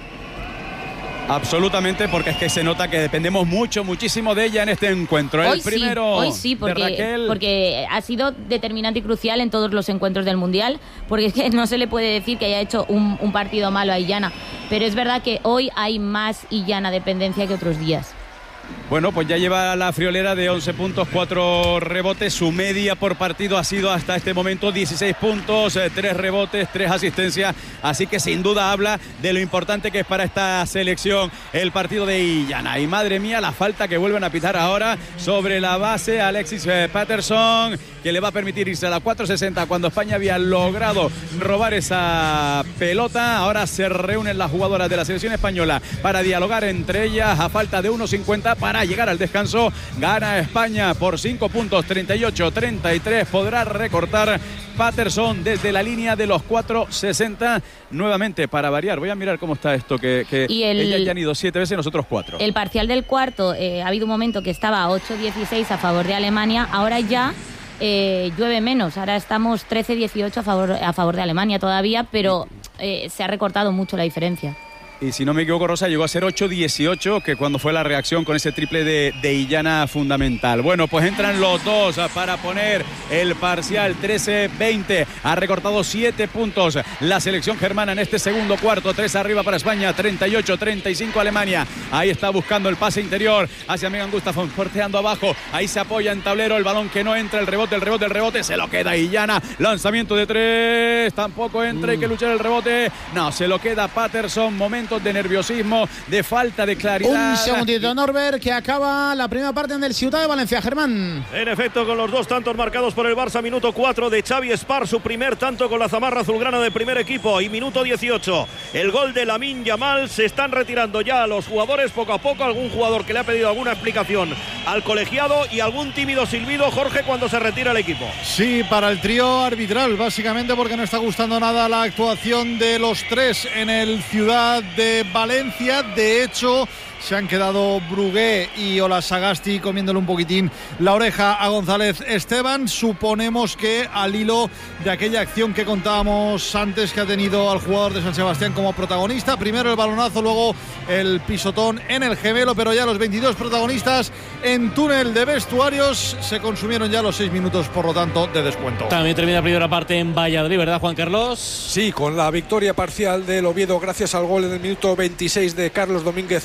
Speaker 1: Absolutamente, porque es que se nota que dependemos mucho, muchísimo de ella en este encuentro.
Speaker 3: Hoy
Speaker 1: El primero
Speaker 3: sí, hoy sí, porque,
Speaker 1: de Raquel.
Speaker 3: porque ha sido determinante y crucial en todos los encuentros del Mundial, porque es que no se le puede decir que haya hecho un, un partido malo a Illana, pero es verdad que hoy hay más Illana dependencia que otros días.
Speaker 1: Bueno, pues ya lleva la friolera de once puntos, cuatro rebotes. Su media por partido ha sido hasta este momento dieciséis puntos, tres rebotes, tres asistencias. Así que sin duda habla de lo importante que es para esta selección el partido de Illana. Y madre mía, la falta que vuelven a pitar ahora sobre la base Alexis Patterson, que le va a permitir irse a la cuatro sesenta cuando España había logrado robar esa pelota. Ahora se reúnen las jugadoras de la selección española para dialogar entre ellas a falta de uno cincuenta para llegar al descanso. Gana España por cinco puntos, treinta y ocho a treinta y tres. Podrá recortar Patterson desde la línea de los cuatro sesenta nuevamente para variar. Voy a mirar cómo está esto, que, que
Speaker 3: Y el-
Speaker 1: ellas ya han ido siete veces, nosotros cuatro.
Speaker 3: El parcial del cuarto, eh, ha habido un momento que estaba ocho dieciséis a favor de Alemania, ahora ya eh, llueve menos, ahora estamos trece dieciocho a favor, a favor de Alemania todavía, pero eh, se ha recortado mucho la diferencia.
Speaker 1: Y si no me equivoco, Rosa, llegó a ser ocho dieciocho, que cuando fue la reacción con ese triple de, de Illana fundamental. Bueno, pues entran los dos para poner el parcial trece veinte. Ha recortado siete puntos la selección germana en este segundo cuarto. tres arriba para España, treinta y ocho a treinta y cinco Alemania. Ahí está buscando el pase interior hacia Megan Gustafsson, porteando abajo. Ahí se apoya en tablero, el balón que no entra, el rebote, el rebote, el rebote. Se lo queda Illana. Lanzamiento de tres. Tampoco entra, hay que luchar el rebote. No, se lo queda Patterson. Momento de nerviosismo, de falta de claridad.
Speaker 5: Un segundito, Norbert, que acaba la primera parte en el Ciutat de Valencia, Germán.
Speaker 7: En efecto, con los dos tantos marcados por el Barça, minuto cuatro de Xavi Espar, su primer tanto con la zamarra azulgrana de primer equipo, y minuto dieciocho, el gol de Lamine Yamal. Se están retirando ya los jugadores poco a poco, algún jugador que le ha pedido alguna explicación al colegiado y algún tímido silbido, Jorge, cuando se retira el equipo.
Speaker 6: Sí, para el trío arbitral, básicamente porque no está gustando nada la actuación de los tres en el Ciudad de Valencia. De hecho, se han quedado Brugué y Ola Sagasti comiéndole un poquitín la oreja a González Esteban. Suponemos que al hilo de aquella acción que contábamos antes, que ha tenido al jugador de San Sebastián como protagonista. Primero el balonazo, luego el pisotón en el gemelo, pero ya los veintidós protagonistas en túnel de vestuarios. Se consumieron ya los seis minutos, por lo tanto, de descuento.
Speaker 4: También termina la primera parte en Valladolid, ¿verdad, Juan Carlos?
Speaker 11: Sí, con la victoria parcial del Oviedo gracias al gol en el minuto veintiséis de Carlos Domínguez en una acción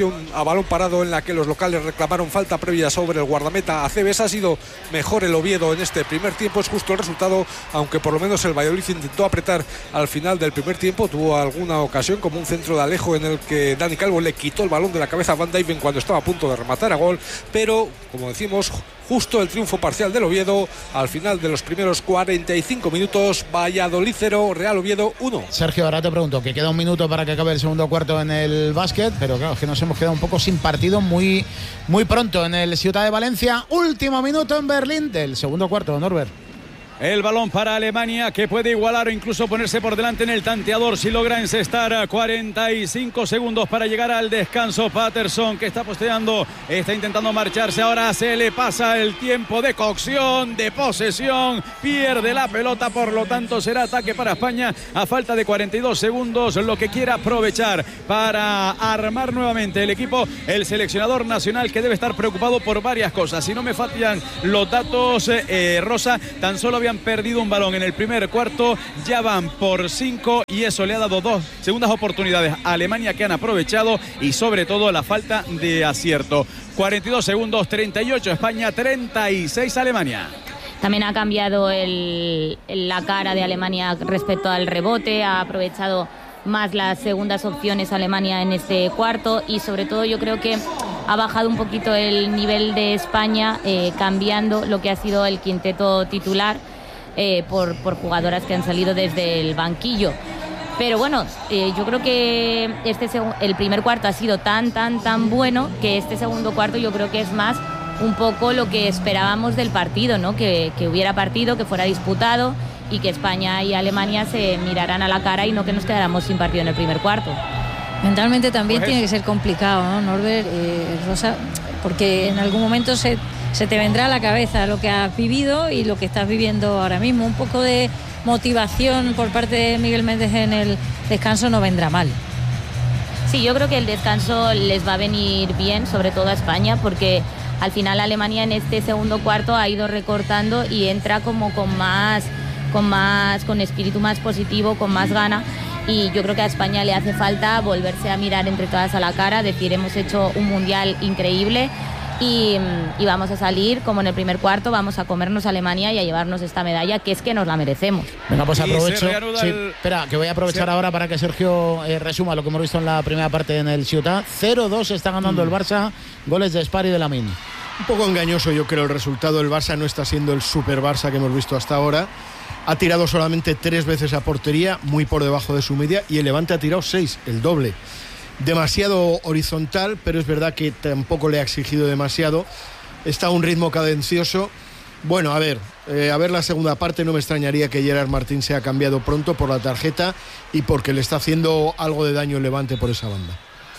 Speaker 11: acción a balón parado en la que los locales reclamaron falta previa sobre el guardameta Acebes. Ha sido mejor el Oviedo en este primer tiempo, es justo el resultado, aunque por lo menos el Valladolid intentó apretar al final del primer tiempo. Tuvo alguna ocasión como un centro de Alejo en el que Dani Calvo le quitó el balón de la cabeza a Van Dijven cuando estaba a punto de rematar a gol, pero como decimos, justo el triunfo parcial del Oviedo al final de los primeros cuarenta y cinco minutos. Valladolid cero, Real Oviedo uno.
Speaker 5: Sergio, ahora te pregunto, que queda un minuto para que acabe el segundo cuarto en el básquet, pero claro, es que nos hemos quedado un poco sin partido muy, muy pronto en el Ciutat de Valencia. Último minuto en Berlín del segundo cuarto, Norbert.
Speaker 1: El balón para Alemania, que puede igualar o incluso ponerse por delante en el tanteador si logra encestar. cuarenta y cinco segundos para llegar al descanso. Patterson, que está posteando, está intentando marcharse. Ahora se le pasa el tiempo de cocción, de posesión. Pierde la pelota, por lo tanto será ataque para España a falta de cuarenta y dos segundos. Lo que quiera aprovechar para armar nuevamente el equipo el seleccionador nacional, que debe estar preocupado por varias cosas. Si no me fallan los datos, eh, Rosa, tan solo habían perdido un balón en el primer cuarto, ya van por cinco y eso le ha dado dos segundas oportunidades a Alemania, que han aprovechado, y sobre todo la falta de acierto. cuarenta y dos segundos, treinta y ocho España, treinta y seis Alemania.
Speaker 3: También ha cambiado el, la cara de Alemania respecto al rebote, ha aprovechado más las segundas opciones Alemania en este cuarto, y sobre todo yo creo que ha bajado un poquito el nivel de España, eh, cambiando lo que ha sido el quinteto titular eh, por, por jugadoras que han salido desde el banquillo. Pero bueno, eh, yo creo que este el primer cuarto ha sido tan, tan, tan bueno que este segundo cuarto yo creo que es más un poco lo que esperábamos del partido, ¿no? Que, que hubiera partido, que fuera disputado y que España y Alemania se miraran a la cara y no que nos quedáramos sin partido en el primer cuarto.
Speaker 2: Mentalmente también pues tiene que ser complicado, ¿no, Norbert? Eh, Rosa, porque en algún momento se, se te vendrá a la cabeza lo que has vivido y lo que estás viviendo ahora mismo. Un poco de motivación por parte de Miguel Méndez en el descanso no vendrá mal.
Speaker 3: Sí, yo creo que el descanso les va a venir bien, sobre todo a España, porque al final Alemania en este segundo cuarto ha ido recortando y entra como con más, con más, con espíritu más positivo, con más gana. Y yo creo que a España le hace falta volverse a mirar entre todas a la cara, decir, hemos hecho un mundial increíble y, y vamos a salir como en el primer cuarto, vamos a comernos a Alemania y a llevarnos esta medalla, que es que nos la merecemos.
Speaker 5: Venga, pues aprovecho. Sí, el... Espera, que voy a aprovechar sí. ahora para que Sergio eh, resuma lo que hemos visto en la primera parte en el Ciutat. cero dos está ganando mm. el Barça, goles de Spar y de Lamine.
Speaker 12: Un poco engañoso, yo creo, el resultado. El Barça no está siendo el super Barça que hemos visto hasta ahora. Ha tirado solamente tres veces a portería, muy por debajo de su media, y el Levante ha tirado seis, el doble. Demasiado horizontal, pero es verdad que tampoco le ha exigido demasiado. Está a un ritmo cadencioso. Bueno, a ver, eh, a ver la segunda parte. No me extrañaría que Gerard Martín sea cambiado pronto por la tarjeta y porque le está haciendo algo de daño el Levante por esa banda.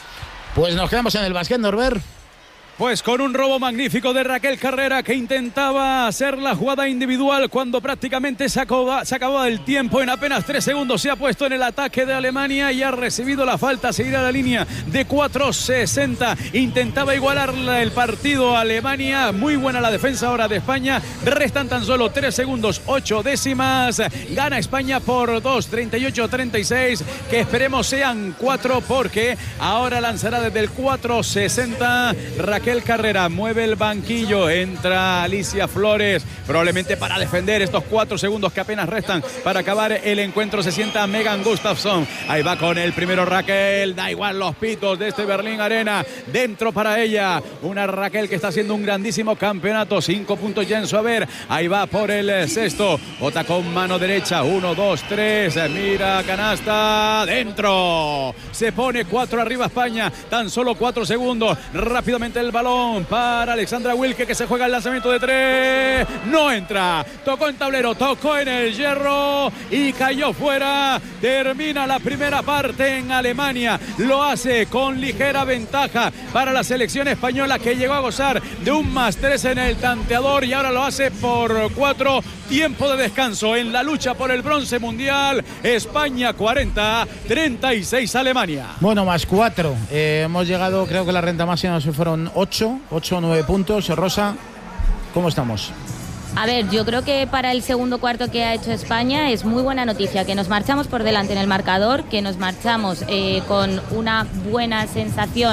Speaker 5: Pues nos quedamos en el básquet, Norbert.
Speaker 1: Pues con un robo magnífico de Raquel Carrera, que intentaba hacer la jugada individual cuando prácticamente se acababa, se acababa el tiempo. En apenas tres segundos se ha puesto en el ataque de Alemania y ha recibido la falta. Seguirá la línea de cuatro sesenta. Intentaba igualar el partido a Alemania. Muy buena la defensa ahora de España. Restan tan solo tres segundos, ocho décimas. Gana España por dos, treinta y ocho a treinta y seis. Que esperemos sean cuatro, porque ahora lanzará desde el cuatro sesenta Raquel Raquel Carrera. Mueve el banquillo, entra Alicia Flores, probablemente para defender estos cuatro segundos que apenas restan para acabar el encuentro. Se sienta Megan Gustafsson, ahí va con el primero Raquel, da igual los pitos de este Berlín Arena, dentro para ella, una Raquel que está haciendo un grandísimo campeonato, cinco puntos ya en su haber, ahí va por el sexto, bota con mano derecha, uno, dos, tres, mira, canasta, dentro, se pone cuatro arriba España, tan solo cuatro segundos, rápidamente el balón para Alexandra Wilke, que se juega el lanzamiento de tres, no entra, tocó en tablero, tocó en el hierro y cayó fuera. Termina la primera parte en Alemania, lo hace con ligera ventaja para la selección española, que llegó a gozar de un más tres en el tanteador y ahora lo hace por cuatro. Tiempo de descanso en la lucha por el bronce mundial. España cuarenta, treinta y seis Alemania.
Speaker 5: Bueno, más cuatro. Eh, hemos llegado, creo que la renta máxima se fueron ocho, ocho o nueve puntos. Rosa, ¿cómo estamos?
Speaker 3: A ver, yo creo que para el segundo cuarto que ha hecho España es muy buena noticia, que nos marchamos por delante en el marcador, que nos marchamos eh, con una buena sensación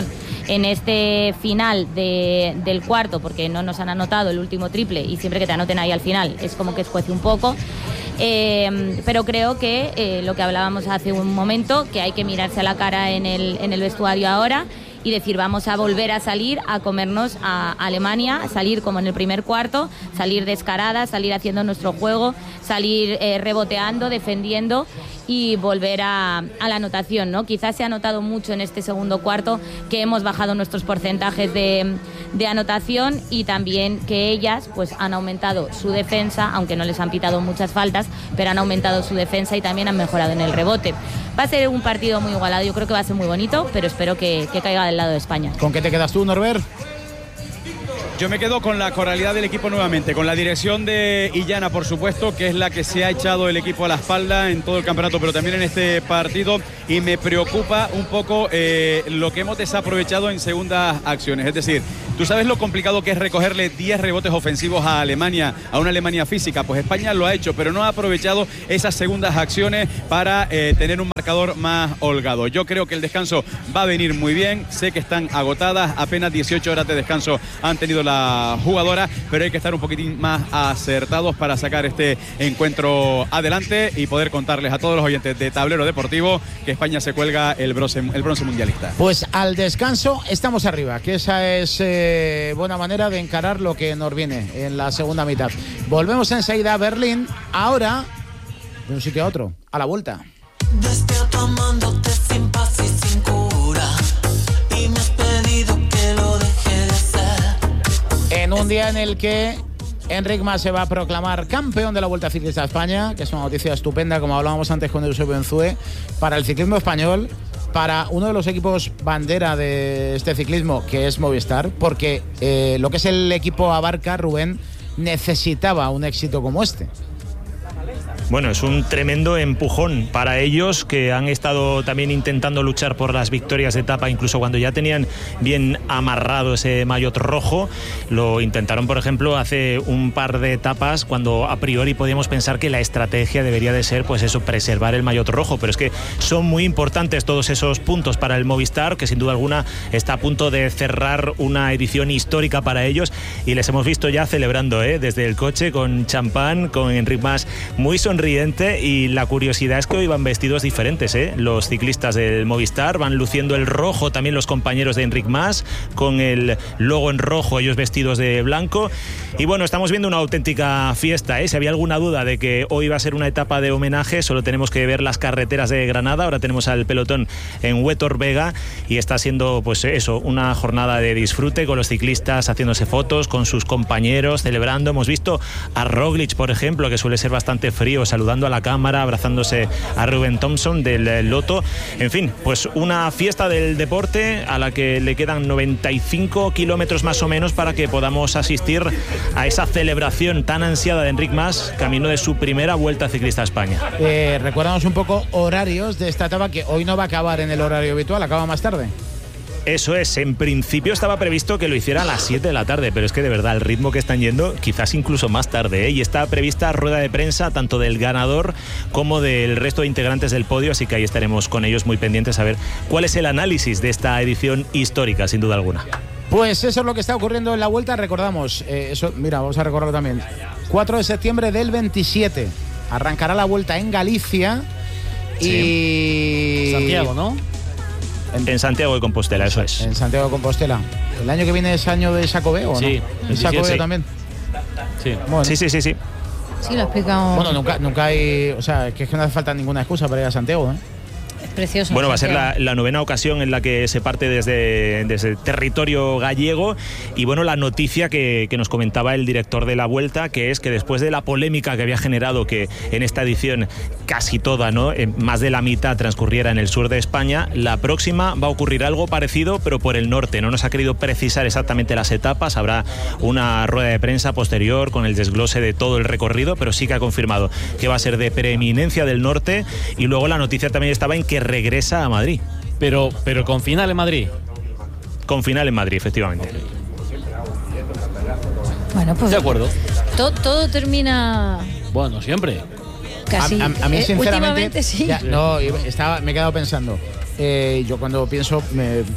Speaker 3: en este final de, del cuarto, porque no nos han anotado el último triple y siempre que te anoten ahí al final es como que escuece un poco. Eh, pero creo que eh, lo que hablábamos hace un momento, que hay que mirarse a la cara en el, en el vestuario ahora y decir, vamos a volver a salir a comernos a Alemania, salir como en el primer cuarto, salir descarada, salir haciendo nuestro juego, salir eh, reboteando, defendiendo y volver a, a la anotación, ¿no? Quizás se ha notado mucho en este segundo cuarto que hemos bajado nuestros porcentajes de, de anotación y también que ellas pues han aumentado su defensa, aunque no les han pitado muchas faltas, pero han aumentado su defensa y también han mejorado en el rebote. Va a ser un partido muy igualado, yo creo que va a ser muy bonito, pero espero que, que caiga del lado de España.
Speaker 5: ¿Con qué te quedas tú, Norbert?
Speaker 1: Yo me quedo con la coralidad del equipo nuevamente, con la dirección de Illana, por supuesto, que es la que se ha echado el equipo a la espalda en todo el campeonato, pero también en este partido, y me preocupa un poco eh, lo que hemos desaprovechado en segundas acciones. Es decir, ¿tú sabes lo complicado que es recogerle diez rebotes ofensivos a Alemania, a una Alemania física? Pues España lo ha hecho, pero no ha aprovechado esas segundas acciones para eh, tener un marcador más holgado. Yo creo que el descanso va a venir muy bien, sé que están agotadas, apenas dieciocho horas de descanso han tenido la jugadora, pero hay que estar un poquitín más acertados para sacar este encuentro adelante y poder contarles a todos los oyentes de Tablero Deportivo que España se cuelga el bronce, el bronce mundialista.
Speaker 5: Pues al descanso estamos arriba, que esa es eh, buena manera de encarar lo que nos viene en la segunda mitad. Volvemos enseguida a Berlín, ahora de un sitio a otro, a la vuelta.
Speaker 13: Despierto amándote sin paz y sin cura, y me has pedido que lo deje de ser.
Speaker 5: En un día en el que Enric Mas se va a proclamar campeón de la Vuelta Ciclista a España, que es una noticia estupenda, como hablábamos antes con Eusebio Enzúe, para el ciclismo español, para uno de los equipos bandera de este ciclismo, que es Movistar, porque eh, lo que es el equipo Abarca, Rubén, necesitaba un éxito como este.
Speaker 14: Bueno, es un tremendo empujón para ellos, que han estado también intentando luchar por las victorias de etapa, incluso cuando ya tenían bien amarrado ese maillot rojo. Lo intentaron, por ejemplo, hace un par de etapas, cuando a priori podíamos pensar que la estrategia debería de ser, pues eso, preservar el maillot rojo, pero es que son muy importantes todos esos puntos para el Movistar, que sin duda alguna está a punto de cerrar una edición histórica para ellos, y les hemos visto ya celebrando, ¿eh? Desde el coche, con champán, con Enric Mas muy sonriente, y la curiosidad es que hoy van vestidos diferentes, ¿eh? Los ciclistas del Movistar van luciendo el rojo, también los compañeros de Enric Mas, con el logo en rojo, ellos vestidos de blanco. Y bueno, estamos viendo una auténtica fiesta, ¿eh? Si había alguna duda de que hoy va a ser una etapa de homenaje, solo tenemos que ver las carreteras de Granada. Ahora tenemos al pelotón en Huétor Vega y está siendo, pues eso, una jornada de disfrute, con los ciclistas haciéndose fotos con sus compañeros, celebrando. Hemos visto a Roglic, por ejemplo, que suele ser bastante frío, saludando a la cámara, abrazándose a Ruben Thompson del Lotto. En fin, pues una fiesta del deporte a la que le quedan noventa y cinco kilómetros más o menos para que podamos asistir a esa celebración tan ansiada de Enric Mas, camino de su primera Vuelta Ciclista a España.
Speaker 5: Eh, recuérdanos un poco horarios de esta etapa, que hoy no va a acabar en el horario habitual, acaba más tarde.
Speaker 14: Eso es, en principio estaba previsto que lo hiciera a las siete de la tarde, pero es que de verdad el ritmo que están yendo, quizás incluso más tarde, ¿eh? Y está prevista rueda de prensa tanto del ganador como del resto de integrantes del podio, así que ahí estaremos con ellos muy pendientes a ver cuál es el análisis de esta edición histórica, sin duda alguna.
Speaker 5: Pues eso es lo que está ocurriendo en la Vuelta, recordamos, eh, eso, mira, vamos a recordarlo también, cuatro de septiembre del veintisiete, arrancará la Vuelta en Galicia y...
Speaker 4: Sí. Santiago, ¿no?
Speaker 14: En, en Santiago de Compostela, eso es.
Speaker 5: En Santiago de Compostela. ¿El año que viene es año de Xacobeo, o no?
Speaker 4: Sí.
Speaker 5: ¿El Xacobeo
Speaker 14: sí.
Speaker 5: también?
Speaker 14: Sí. Bueno. sí, sí, sí, sí.
Speaker 2: Sí, lo he explicado.
Speaker 5: Bueno, nunca, nunca hay... O sea, que es que no hace falta ninguna excusa para ir a Santiago, ¿eh?
Speaker 2: Es precioso.
Speaker 14: Bueno, va a ser la, la novena ocasión en la que se parte desde, desde territorio gallego. Y bueno, la noticia que, que nos comentaba el director de la Vuelta, que es que después de la polémica que había generado que en esta edición casi toda, ¿no?, más de la mitad transcurriera en el sur de España, la próxima va a ocurrir algo parecido, pero por el norte. No nos ha querido precisar exactamente las etapas, habrá una rueda de prensa posterior con el desglose de todo el recorrido, pero sí que ha confirmado que va a ser de preeminencia del norte. Y luego la noticia también estaba en que regresa a Madrid.
Speaker 4: Pero, pero con final en Madrid.
Speaker 14: Con final en Madrid, efectivamente.
Speaker 2: Bueno, pues
Speaker 4: de acuerdo.
Speaker 2: To, todo termina.
Speaker 4: Bueno, siempre.
Speaker 2: Casi.
Speaker 5: A, a, a mí,
Speaker 2: eh,
Speaker 5: sinceramente,
Speaker 2: sí.
Speaker 5: ya, no, estaba, me he quedado pensando. Eh, yo cuando pienso, me,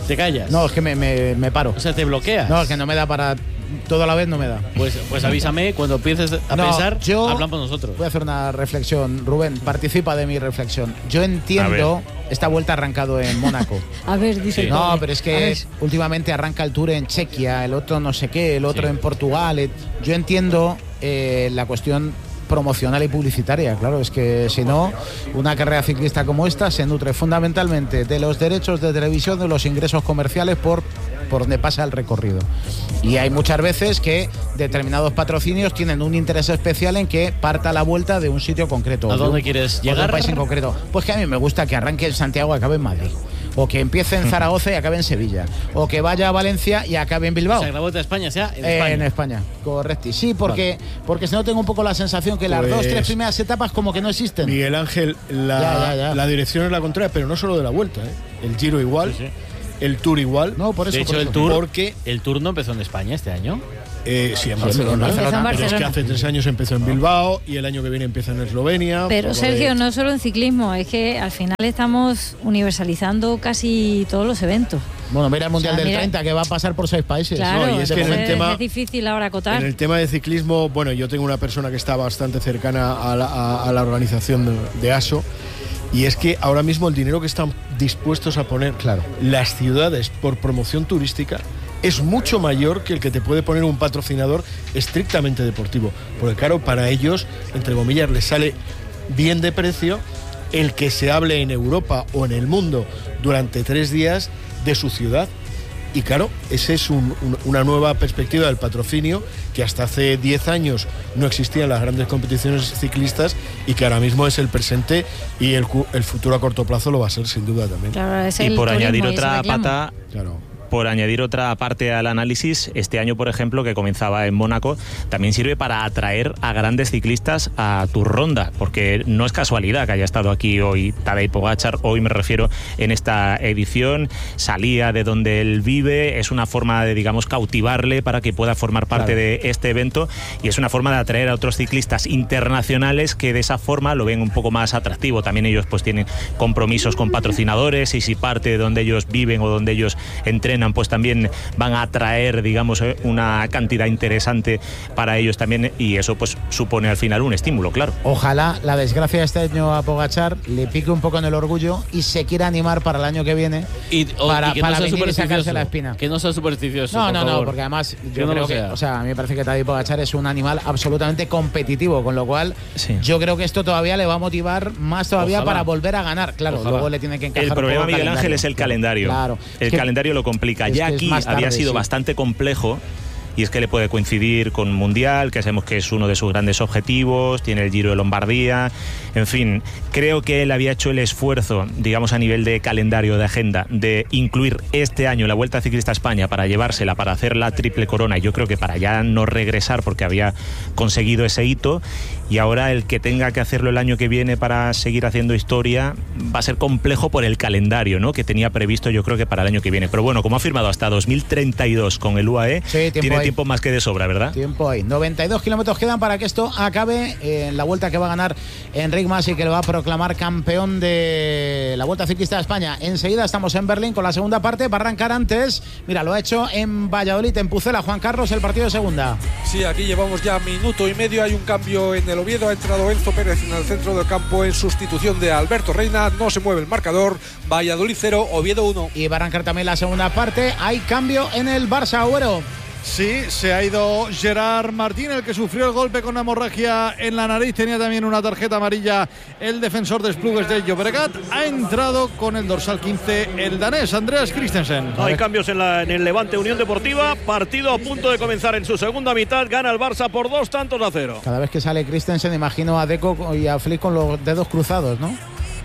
Speaker 4: ¿Te callas?
Speaker 5: No, es que me, me, me paro.
Speaker 4: O sea, te bloqueas.
Speaker 5: No, es que no me da para toda la vez, no me da.
Speaker 4: Pues, pues avísame, cuando empieces a
Speaker 5: no,
Speaker 4: pensar,
Speaker 5: yo
Speaker 4: hablamos nosotros.
Speaker 5: Voy a hacer una reflexión. Rubén, participa de mi reflexión. Yo entiendo, esta vuelta ha arrancado en Mónaco.
Speaker 2: A ver, dice.
Speaker 5: Sí. No, pero es que últimamente arranca el Tour en Chequia, el otro no sé qué, el otro sí. en Portugal. Yo entiendo eh, la cuestión promocional y publicitaria, claro, es que si no, una carrera ciclista como esta se nutre fundamentalmente de los derechos de televisión, de los ingresos comerciales por, por donde pasa el recorrido. Y hay muchas veces que determinados patrocinios tienen un interés especial en que parta la vuelta de un sitio concreto.
Speaker 4: ¿A dónde quieres llegar?
Speaker 5: De un país en concreto. Pues que a mí me gusta que arranque en Santiago y acabe en Madrid. O que empiece en Zaragoza y acabe en Sevilla. O que vaya a Valencia y acabe en Bilbao.
Speaker 4: O sea, que la Vuelta a España sea en
Speaker 5: eh,
Speaker 4: España.
Speaker 5: En España, correcto. Sí, porque, vale. porque si no tengo un poco la sensación que pues, las dos, tres primeras etapas como que no existen.
Speaker 12: Miguel Ángel, la, ya, ya, ya. la dirección es la contraria, pero no solo de la Vuelta, ¿eh? El Giro igual, sí, sí. el Tour igual.
Speaker 5: No, por eso.
Speaker 4: De hecho,
Speaker 5: por
Speaker 4: el,
Speaker 5: eso.
Speaker 4: Tour,
Speaker 12: porque
Speaker 4: el Tour no empezó en España este año.
Speaker 12: Eh, sí, en Barcelona.
Speaker 2: Sí, Barcelona.
Speaker 12: Pero es que hace tres años empezó en Bilbao y el año que viene empieza en Eslovenia.
Speaker 2: Pero Sergio, de... no solo en ciclismo, es que al final estamos universalizando casi todos los eventos.
Speaker 5: Bueno, mira el Mundial
Speaker 2: o sea,
Speaker 5: del
Speaker 2: mira...
Speaker 5: treinta que va a pasar por seis países.
Speaker 2: Claro,
Speaker 12: no, y es que en el tema,
Speaker 2: es difícil ahora acotar.
Speaker 12: En el tema de ciclismo, bueno, yo tengo una persona que está bastante cercana a la, a, a la organización de, de A S O. Y es que ahora mismo el dinero que están dispuestos a poner
Speaker 5: claro.
Speaker 12: las ciudades por promoción turística es mucho mayor que el que te puede poner un patrocinador estrictamente deportivo. Porque claro, para ellos, entre comillas, les sale bien de precio el que se hable en Europa o en el mundo durante tres días de su ciudad. Y claro, esa es un, un, una nueva perspectiva del patrocinio que hasta hace diez años no existían en las grandes competiciones ciclistas y que ahora mismo es el presente y el, el futuro a corto plazo lo va a ser sin duda también.
Speaker 3: Claro, es y por añadir otra pata...
Speaker 12: Claro.
Speaker 14: Por añadir otra parte al análisis, este año, por ejemplo, que comenzaba en Mónaco, también sirve para atraer a grandes ciclistas a tu ronda, porque no es casualidad que haya estado aquí hoy Tadej Pogačar, hoy me refiero en esta edición, salía de donde él vive, es una forma de, digamos, cautivarle para que pueda formar parte claro. de este evento y es una forma de atraer a otros ciclistas internacionales que de esa forma lo ven un poco más atractivo. También ellos pues tienen compromisos con patrocinadores y si parte de donde ellos viven o donde ellos entrenan pues también van a atraer, digamos, una cantidad interesante para ellos también y eso pues supone al final un estímulo, claro.
Speaker 5: Ojalá la desgracia de este año a Pogačar le pique un poco en el orgullo y se quiera animar para el año que viene
Speaker 4: y, o,
Speaker 5: para,
Speaker 4: y que
Speaker 5: para
Speaker 4: no
Speaker 5: venir y sacarse la espina.
Speaker 4: Que no sea supersticioso.
Speaker 5: No,
Speaker 4: por
Speaker 5: no,
Speaker 4: favor.
Speaker 5: no, porque además
Speaker 4: que
Speaker 5: yo
Speaker 4: no
Speaker 5: creo
Speaker 4: que,
Speaker 5: o sea, a mí me parece que Tadej Pogačar es un animal absolutamente competitivo, con lo cual sí. yo creo que esto todavía le va a motivar más todavía Ojalá. para volver a ganar. Claro, Ojalá. luego le tiene que encajar.
Speaker 14: El problema,
Speaker 5: un
Speaker 14: Miguel
Speaker 5: calendario.
Speaker 14: Ángel, es el calendario.
Speaker 5: Claro.
Speaker 14: El
Speaker 5: que,
Speaker 14: calendario lo complica. Ya aquí había sido sí. bastante complejo. Y es que le puede coincidir con Mundial, que sabemos que es uno de sus grandes objetivos, tiene el Giro de Lombardía, en fin, creo que él había hecho el esfuerzo, digamos a nivel de calendario, de agenda, de incluir este año la Vuelta Ciclista a España para llevársela, para hacer la triple corona, y yo creo que para ya no regresar porque había conseguido ese hito, y ahora el que tenga que hacerlo el año que viene para seguir haciendo historia va a ser complejo por el calendario, ¿no?, que tenía previsto yo creo que para el año que viene, pero bueno, como ha firmado hasta dos mil treinta y dos con el U A E,
Speaker 5: sí,
Speaker 14: tiene tiempo más que de sobra, ¿verdad?
Speaker 5: Tiempo ahí. noventa y dos kilómetros quedan para que esto acabe en la vuelta que va a ganar Enric Mas y que le va a proclamar campeón de la Vuelta Ciclista de España. Enseguida estamos en Berlín con la segunda parte. Va a arrancar antes. Mira, lo ha hecho en Valladolid, en Pucela. Juan Carlos, el partido de segunda.
Speaker 11: Sí, aquí llevamos ya minuto y medio. Hay un cambio en el Oviedo. Ha entrado Enzo Pérez en el centro del campo en sustitución de Alberto Reina. No se mueve el marcador. Valladolid cero, Oviedo uno.
Speaker 5: Y va a arrancar también la segunda parte. Hay cambio en el Barça, Agüero.
Speaker 6: Sí, se ha ido Gerard Martín, el que sufrió el golpe con una hemorragia en la nariz. Tenía también una tarjeta amarilla el defensor de Esplugues de Llobregat. Ha entrado con el dorsal quince el danés Andreas Christensen.
Speaker 7: No hay cambios en, la, en el Levante Unión Deportiva. Partido a punto de comenzar en su segunda mitad. Gana el Barça por dos tantos a cero.
Speaker 5: Cada vez que sale Christensen imagino a Deco y a Flick con los dedos cruzados, ¿no?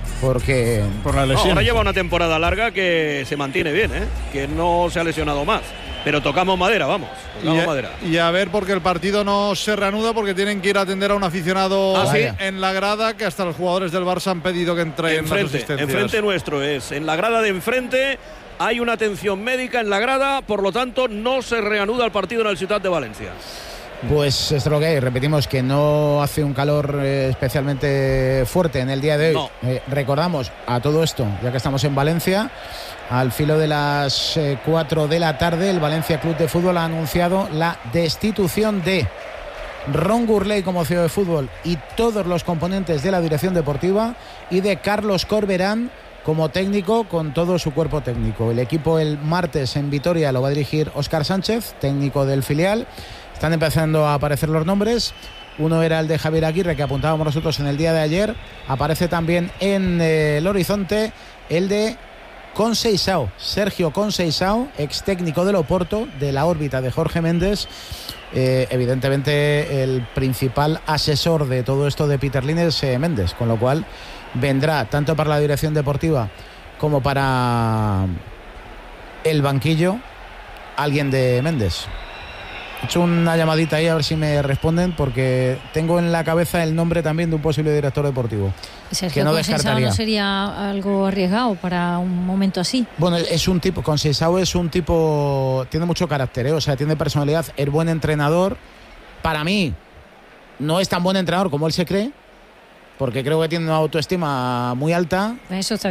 Speaker 5: Porque
Speaker 6: por la lesión.
Speaker 7: No, ahora lleva una temporada larga que se mantiene bien, ¿eh? Que no se ha lesionado más. Pero tocamos madera, vamos. Tocamos
Speaker 6: y, a,
Speaker 7: madera.
Speaker 6: y a ver, porque el partido no se reanuda, porque tienen que ir a atender a un aficionado
Speaker 7: ¿Ah, sí?
Speaker 6: en la grada, que hasta los jugadores del Barça han pedido que entren
Speaker 7: enfrente,
Speaker 6: las asistencias.
Speaker 7: Enfrente nuestro es, en la grada de enfrente hay una atención médica en la grada, por lo tanto no se reanuda el partido en el Ciutat de Valencia.
Speaker 5: Pues esto es lo que hay. Repetimos que no hace un calor eh, especialmente fuerte en el día de hoy.
Speaker 7: No.
Speaker 5: Eh, recordamos a todo esto, ya que estamos en Valencia, al filo de las eh, cuatro de la tarde, el Valencia Club de Fútbol ha anunciado la destitución de Ron Gurley como C E O de fútbol y todos los componentes de la dirección deportiva, y de Carlos Corberán como técnico con todo su cuerpo técnico. El equipo el martes en Vitoria lo va a dirigir Óscar Sánchez, técnico del filial. Están empezando a aparecer los nombres. Uno era el de Javier Aguirre, que apuntábamos nosotros en el día de ayer. Aparece también en eh, el horizonte el de Conceição, Sergio Conceição, ex técnico del Oporto, de la órbita de Jorge Méndez. Eh, evidentemente el principal asesor de todo esto de Peter Lim es eh, Méndez, con lo cual vendrá tanto para la dirección deportiva como para el banquillo alguien de Méndez. He hecho una llamadita ahí a ver si me responden, porque tengo en la cabeza el nombre también de un posible director deportivo.
Speaker 2: Sergio
Speaker 5: que no
Speaker 2: Conceição
Speaker 5: descartaría.
Speaker 2: ¿No sería algo arriesgado para un momento así?
Speaker 5: Bueno, es un tipo, Conceição es un tipo, tiene mucho carácter, ¿eh? O sea, tiene personalidad, es buen entrenador. Para mí, no es tan buen entrenador como él se cree, porque creo que tiene una autoestima muy alta.
Speaker 2: Eso está